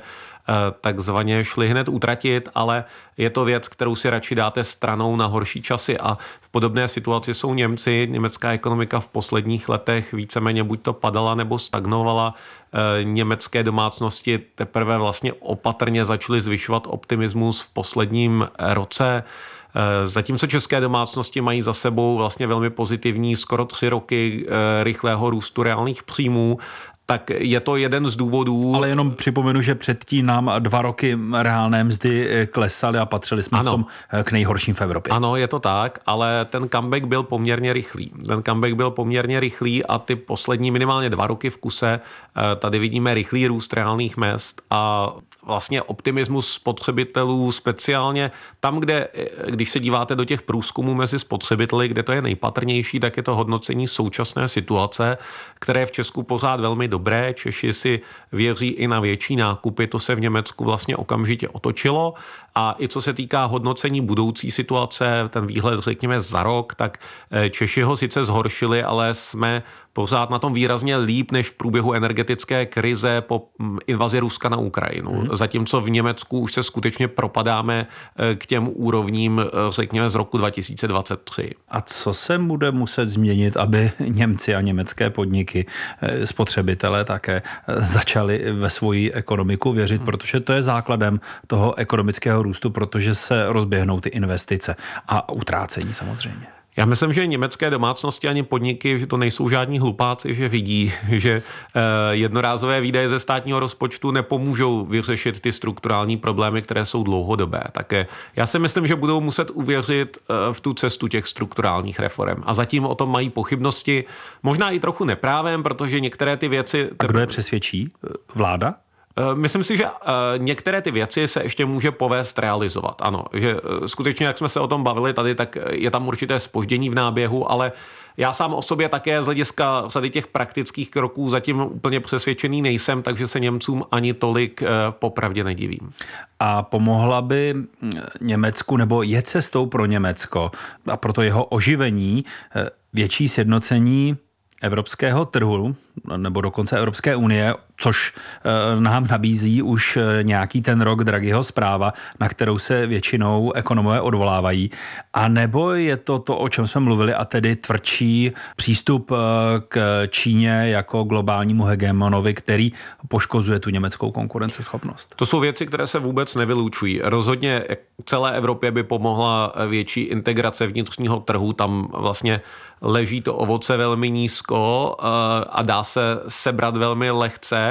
takzvaně šli hned utratit, ale je to věc, kterou si radši dáte stranou na horší časy a v podobné situaci jsou Němci. Německá ekonomika v posledních letech víceméně buď to padala nebo stagnovala. Německé domácnosti teprve vlastně opatrně začaly zvyšovat optimismus v posledním roce. Zatímco české domácnosti mají za sebou vlastně velmi pozitivní skoro tři roky rychlého růstu reálných příjmů, tak je to jeden z důvodů. Ale jenom připomenu, že předtím nám dva roky reálné mzdy klesaly a patřili jsme ano. v tom k nejhorším v Evropě. Ano, je to tak, ale ten comeback byl poměrně rychlý. Ten comeback byl poměrně rychlý a ty poslední minimálně dva roky v kuse tady vidíme rychlý růst reálných mezd a vlastně optimismus spotřebitelů, speciálně tam, kde, když se díváte do těch průzkumů mezi spotřebiteli, kde to je nejpatrnější, tak je to hodnocení současné situace, které je v Česku pořád velmi dobré. Češi si věří i na větší nákupy, to se v Německu vlastně okamžitě otočilo. A i co se týká hodnocení budoucí situace, ten výhled řekněme za rok, tak Češi ho sice zhoršili, ale jsme pořád na tom výrazně líp než v průběhu energetické krize po invazi Ruska na Ukrajinu. Hmm. Zatímco v Německu už se skutečně propadáme k těm úrovním, řekněme, z roku dva tisíce dvacet tři. A co se bude muset změnit, aby Němci a německé podniky, spotřebitelé také začali ve svoji ekonomiku věřit, hmm. protože to je základem toho ekonomického růstu, protože se rozběhnou ty investice a utrácení samozřejmě. Já myslím, že německé domácnosti ani podniky, že to nejsou žádní hlupáci, že vidí, že jednorázové výdaje ze státního rozpočtu nepomůžou vyřešit ty strukturální problémy, které jsou dlouhodobé. Také já si myslím, že budou muset uvěřit v tu cestu těch strukturálních reforem. A zatím o tom mají pochybnosti, možná i trochu neprávem, protože některé ty věci... A kdo je přesvědčí? Vláda? Myslím si, že některé ty věci se ještě může povést realizovat. Ano, že skutečně, jak jsme se o tom bavili tady, tak je tam určité zpoždění v náběhu, ale já sám o sobě také z hlediska řady těch praktických kroků zatím úplně přesvědčený nejsem, takže se Němcům ani tolik popravdě nedivím. A pomohla by Německu, nebo je cestou pro Německo a proto jeho oživení větší sjednocení evropského trhu, nebo dokonce Evropské unie, což e, nám nabízí už nějaký ten rok Draghiho zpráva, na kterou se většinou ekonomové odvolávají. A nebo je to to, o čem jsme mluvili, a tedy tvrdší přístup e, k Číně jako globálnímu hegemonovi, který poškozuje tu německou konkurenceschopnost? To jsou věci, které se vůbec nevylučují. Rozhodně celé Evropě by pomohla větší integrace vnitřního trhu, tam vlastně leží to ovoce velmi nízko e, a dá se sebrat velmi lehce.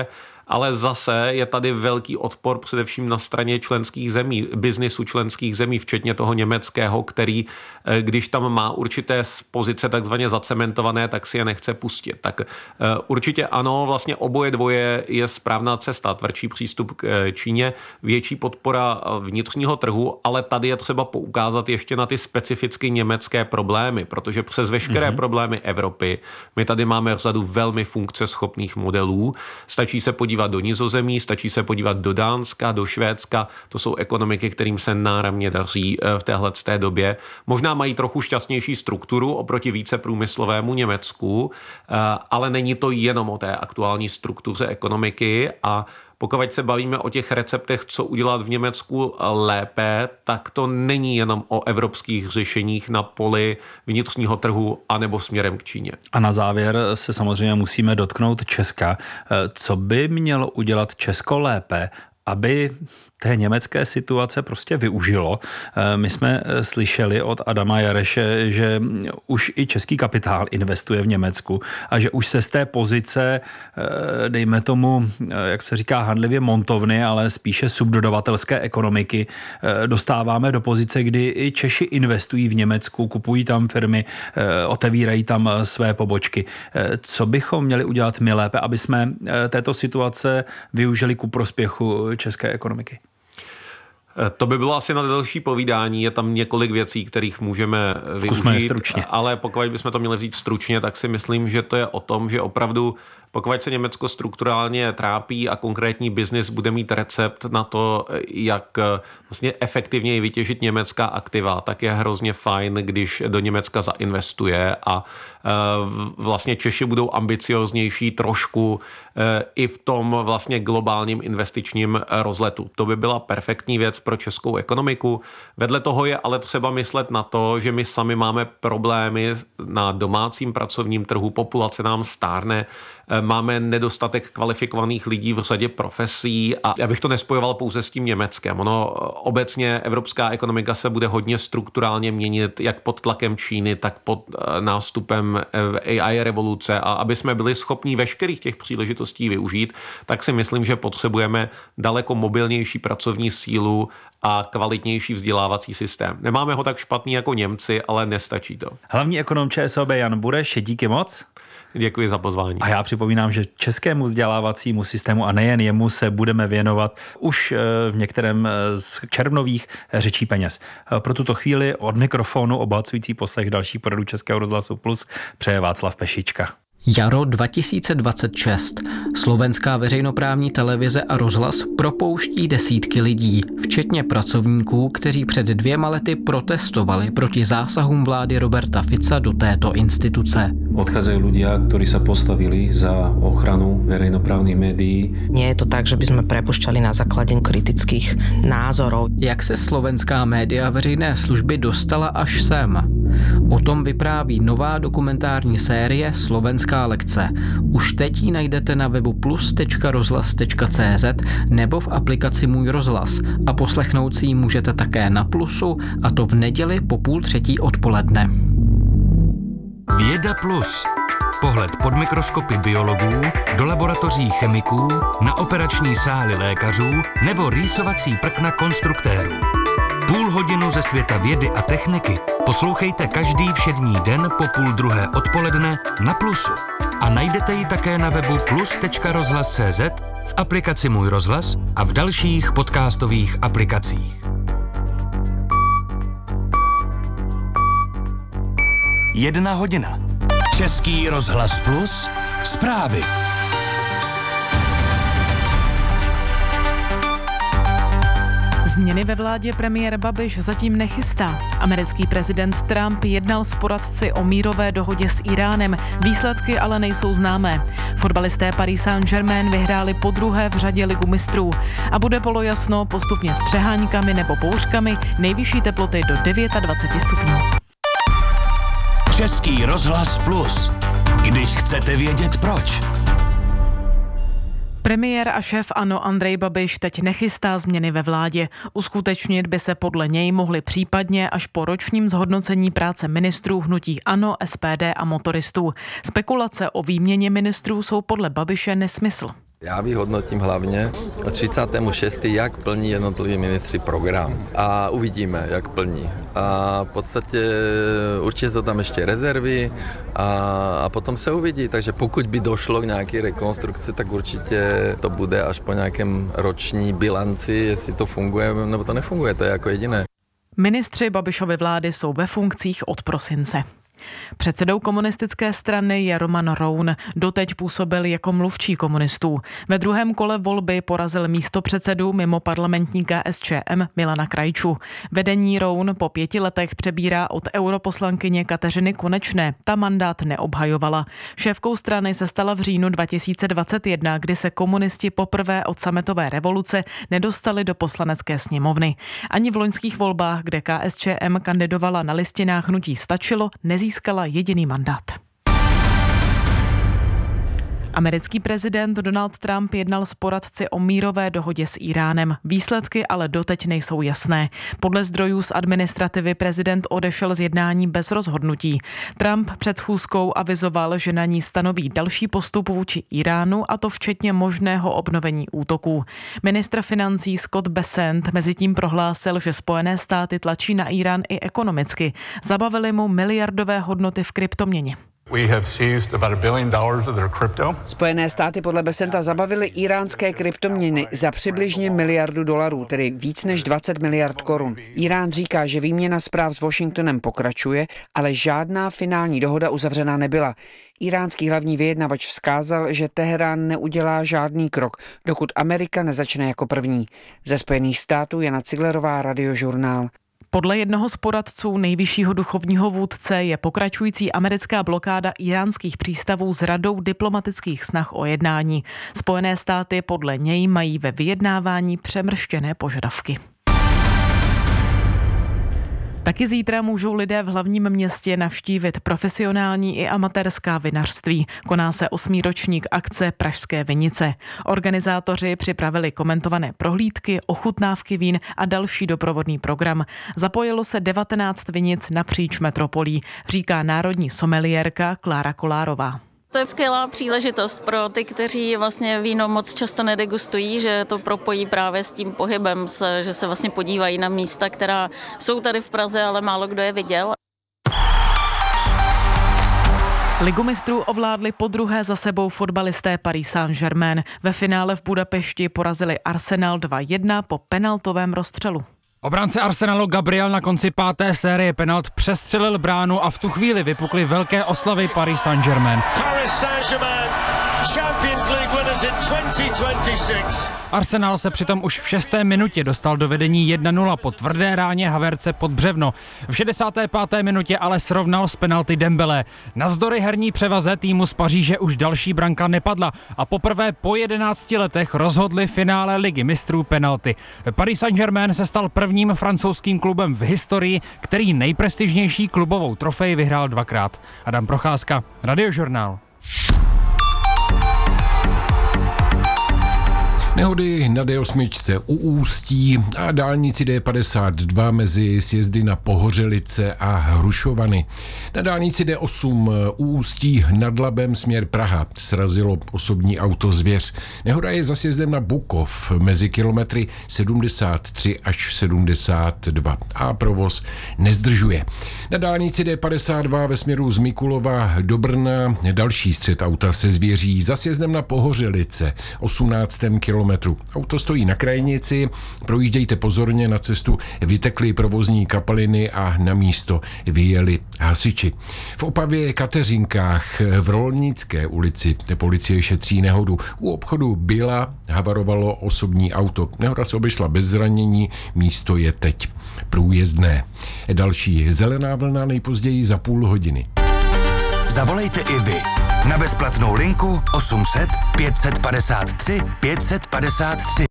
ale zase je tady velký odpor především na straně členských zemí, biznisu členských zemí, včetně toho německého, který, když tam má určité pozice takzvaně zacementované, tak si je nechce pustit. Tak určitě ano, vlastně oboje dvoje je správná cesta, tvrdší přístup k Číně, větší podpora vnitřního trhu, ale tady je třeba poukázat ještě na ty specificky německé problémy, protože přes veškeré mm-hmm. problémy Evropy my tady máme řadu velmi funkceschopných modelů. Stačí se podívat do Nizozemí, stačí se podívat do Dánska, do Švédska. To jsou ekonomiky, kterým se náramně daří v téhleté době. Možná mají trochu šťastnější strukturu oproti více průmyslovému Německu, ale není to jenom o té aktuální struktuře ekonomiky a pokud se bavíme o těch receptech, co udělat v Německu lépe, tak to není jenom o evropských řešeních na poli vnitřního trhu anebo směrem k Číně. A na závěr se samozřejmě musíme dotknout Česka. Co by mělo udělat Česko lépe, aby té německé situace prostě využilo? My jsme slyšeli od Adama Jareše, že už i český kapitál investuje v Německu a že už se z té pozice, dejme tomu, jak se říká handlivě montovny, ale spíše subdodavatelské ekonomiky, dostáváme do pozice, kdy i Češi investují v Německu, kupují tam firmy, otevírají tam své pobočky. Co bychom měli udělat my lépe, aby jsme této situace využili ku prospěchu české ekonomiky? To by bylo asi na delší povídání, je tam několik věcí, kterých můžeme využít, ale pokud bychom to měli říct stručně, tak si myslím, že to je o tom, že opravdu pokud se Německo strukturálně trápí a konkrétní biznis bude mít recept na to, jak vlastně efektivněji vytěžit německá aktiva, tak je hrozně fajn, když do Německa zainvestuje a vlastně Češi budou ambicioznější trošku i v tom vlastně globálním investičním rozletu. To by byla perfektní věc pro českou ekonomiku. Vedle toho je ale třeba myslet na to, že my sami máme problémy na domácím pracovním trhu, populace nám stárne, máme nedostatek kvalifikovaných lidí v řadě profesí a já bych to nespojoval pouze s tím Německem. Ono obecně evropská ekonomika se bude hodně strukturálně měnit jak pod tlakem Číny, tak pod nástupem A I revoluce a aby jsme byli schopni veškerých těch příležitostí využít, tak si myslím, že potřebujeme daleko mobilnější pracovní sílu a kvalitnější vzdělávací systém. Nemáme ho tak špatný jako Němci, ale nestačí to. Hlavní ekonom ČSOB Jan Bureš, díky moc. Děkuji za pozvání. A já připomínám, že českému vzdělávacímu systému a nejen jemu se budeme věnovat už v některém z červnových řečí peněz. Pro tuto chvíli od mikrofonu obohacující poslech další pořadu Českého rozhlasu Plus přeje Václav Pešička. Jaro dva tisíce dvacet šest. Slovenská veřejnoprávní televize a rozhlas propouští desítky lidí, včetně pracovníků, kteří před dvěma lety protestovali proti zásahům vlády Roberta Fica do této instituce. Odchádzajú ľudia, ktorí sa postavili za ochranu verejnoprávnych médií. Nie je to tak, že by sme prepušťali na základe kritických názorov. Jak se slovenská média veřejné služby dostala až sem? O tom vypráví nová dokumentární série Slovenská lekce. Už teď ji najdete na webu plus tečka rozhlas tečka cé zet nebo v aplikaci Můj rozhlas a poslechnout si ji můžete také na Plusu, a to v neděli po půl třetí odpoledne. Věda plus. Pohled pod mikroskopy biologů, do laboratoří chemiků, na operační sály lékařů nebo rýsovací prkna konstruktérů. Půl hodinu ze světa vědy a techniky poslouchejte každý všední den po půl druhé odpoledne na Plusu. A najdete ji také na webu plus tečka rozhlas tečka cé zet, v aplikaci Můj rozhlas a v dalších podcastových aplikacích. Jedna hodina. Český rozhlas Plus. Zprávy. Změny ve vládě premiér Babiš zatím nechystá. Americký prezident Trump jednal s poradci o mírové dohodě s Iránem. Výsledky ale nejsou známé. Fotbalisté Paris Saint-Germain vyhráli podruhé v řadě Ligu mistrů. A bude polojasno postupně s přeháňkami nebo bouřkami, nejvyšší teploty do dvacet devět stupňů. Český rozhlas Plus. Když chcete vědět proč. Premiér a šéf ANO Andrej Babiš teď nechystá změny ve vládě. Uskutečnit by se podle něj mohly případně až po ročním zhodnocení práce ministrů hnutí ANO, S P D a motoristů. Spekulace o výměně ministrů jsou podle Babiše nesmysl. Já vyhodnotím hlavně třicátého šestého jak plní jednotliví ministři program. A uvidíme, jak plní. A v podstatě určitě jsou tam ještě rezervy a, a potom se uvidí. Takže pokud by došlo k nějaké rekonstrukci, tak určitě to bude až po nějakém roční bilanci, jestli to funguje nebo to nefunguje. To je jako jediné. Ministři Babišovy vlády jsou ve funkcích od prosince. Předsedou komunistické strany je Roman Roun, doteď působil jako mluvčí komunistů. Ve druhém kole volby porazil místopředsedu mimo parlamentní K S Č M Milana Krajču. Vedení Roun po pěti letech přebírá od europoslankyně Kateřiny Konečné. Ta mandát neobhajovala. Šéfkou strany se stala v říjnu dva tisíce dvacet jedna, kdy se komunisti poprvé od sametové revoluce nedostali do poslanecké sněmovny. Ani v loňských volbách, kde K S Č M kandidovala na listinách hnutí Stačilo, nezískala jediný mandát. Americký prezident Donald Trump jednal s poradci o mírové dohodě s Íránem. Výsledky ale doteď nejsou jasné. Podle zdrojů z administrativy prezident odešel z jednání bez rozhodnutí. Trump před schůzkou avizoval, že na ní stanoví další postup vůči Íránu, a to včetně možného obnovení útoků. Ministr financí Scott Bessent mezitím prohlásil, že Spojené státy tlačí na Írán i ekonomicky. Zabavili mu miliardové hodnoty v kryptoměně. Spojené státy podle Bessenta zabavily íránské kryptoměny za přibližně miliardu dolarů, tedy víc než dvacet miliard korun. Írán říká, že výměna zpráv s Washingtonem pokračuje, ale žádná finální dohoda uzavřena nebyla. Iránský hlavní vyjednavač vzkázal, že Teherán neudělá žádný krok, dokud Amerika nezačne jako první. Ze Spojených států Jana Ciglerová, Radiožurnál. Podle jednoho z poradců nejvyššího duchovního vůdce je pokračující americká blokáda iránských přístavů s radou diplomatických snah o jednání. Spojené státy podle něj mají ve vyjednávání přemrštěné požadavky. Taky zítra můžou lidé v hlavním městě navštívit profesionální i amatérská vinařství. Koná se osmý ročník akce Pražské vinice. Organizátoři připravili komentované prohlídky, ochutnávky vín a další doprovodný program. Zapojilo se devatenáct vinic napříč metropolí, říká národní someliérka Klára Kolárová. To je skvělá příležitost pro ty, kteří vlastně víno moc často nedegustují, že to propojí právě s tím pohybem, že se vlastně podívají na místa, která jsou tady v Praze, ale málo kdo je viděl. Ligu mistrů ovládli podruhé za sebou fotbalisté Paris Saint-Germain. Ve finále v Budapešti porazili Arsenal dva jedna po penaltovém rozstřelu. Obránce Arsenalu Gabriel na konci páté série penalt přestřelil bránu a v tu chvíli vypukly velké oslavy Paris Saint-Germain. Paris Saint-Germain, Champions League winners in dvacet dvacet šest. Arsenal se přitom už v šesté minutě dostal do vedení jedna nula po tvrdé ráně Havertze pod břevno. V šedesáté páté minutě ale srovnal z penalty Dembélé. Navzdory herní převaze týmu z Paříže už další branka nepadla a poprvé po jedenácti letech rozhodli finále Ligy mistrů penalty. Paris Saint-Germain se stal prvním francouzským klubem v historii, který nejprestižnější klubovou trofej vyhrál dvakrát. Adam Procházka, Radiožurnál. Nehody na D osm u Ústí a dálnici D padesát dva mezi sjezdy na Pohořelice a Hrušovany. Na dálnici D osm u Ústí nad Labem směr Praha srazilo osobní auto Zvěř. Nehoda je za sjezdem na Bukov mezi kilometry sedmdesát tři až sedmdesát dva a provoz nezdržuje. Na dálnici D padesát dva ve směru z Mikulova do Brna další střet auta se Zvěří za sjezdem na Pohořelice osmnáctém kilometru. Auto stojí na krajnici, projíždějte pozorně, na cestu vytekly provozní kapaliny a na místo vyjeli hasiči. V Opavě Kateřinkách v Rolnické ulici policie šetří nehodu. U obchodu Byla havarovalo osobní auto. Nehoda se obešla bez zranění, místo je teď průjezdné. Další zelená vlna nejpozději za půl hodiny. Zavolejte i vy na bezplatnou linku osm set pět set padesát tři pět set padesát tři.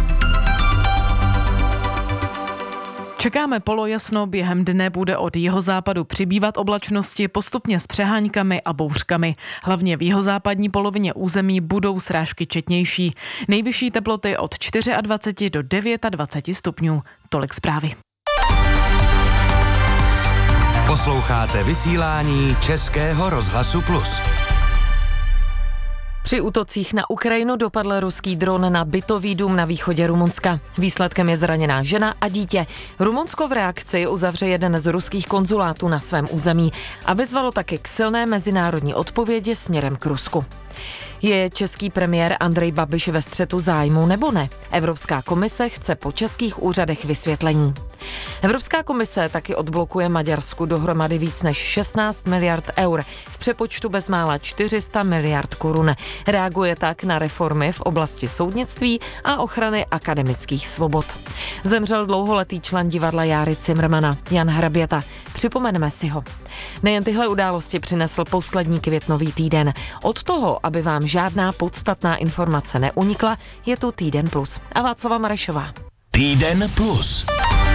Čekáme polojasno, během dne bude od jihozápadu přibývat oblačnosti postupně s přeháňkami a bouřkami. Hlavně v jihozápadní polovině území budou srážky četnější. Nejvyšší teploty od dvacet čtyři do dvacet devět stupňů. Tolik zprávy. Posloucháte vysílání Českého rozhlasu Plus. Při útocích na Ukrajinu dopadl ruský dron na bytový dům na východě Rumunska. Výsledkem je zraněná žena a dítě. Rumunsko v reakci uzavře jeden z ruských konzulátů na svém území a vyzvalo taky k silné mezinárodní odpovědi směrem k Rusku. Je český premiér Andrej Babiš ve střetu zájmu nebo ne? Evropská komise chce po českých úřadech vysvětlení. Evropská komise taky odblokuje Maďarsku dohromady víc než šestnáct miliard eur, v přepočtu bezmála čtyři sta miliard korun. Reaguje tak na reformy v oblasti soudnictví a ochrany akademických svobod. Zemřel dlouholetý člen divadla Járy Cimrmana, Jan Hraběta. Připomeneme si ho. Nejen tyhle události přinesl poslední květnový týden. Od toho, aby vám žádná podstatná informace neunikla, je tu Týden plus. A Václava Marešová. Týden plus.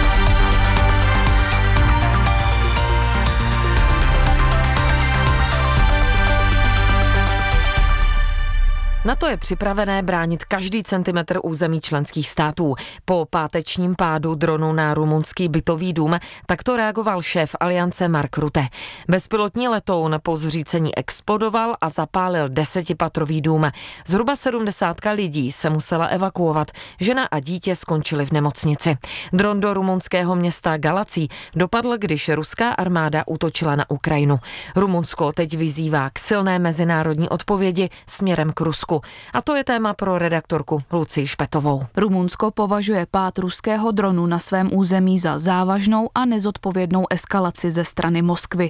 Na to je připravené bránit každý centimetr území členských států. Po pátečním pádu dronu na rumunský bytový dům takto reagoval šéf Aliance Mark Rutte. Bezpilotní letoun po zřícení explodoval a zapálil desetipatrový dům. Zhruba sedmdesátka lidí se musela evakuovat. Žena a dítě skončili v nemocnici. Dron do rumunského města Galací dopadl, když ruská armáda útočila na Ukrajinu. Rumunsko teď vyzývá k silné mezinárodní odpovědi směrem k Rusku. A to je téma pro redaktorku Lucii Špetovou. Rumunsko považuje pád ruského dronu na svém území za závažnou a nezodpovědnou eskalaci ze strany Moskvy.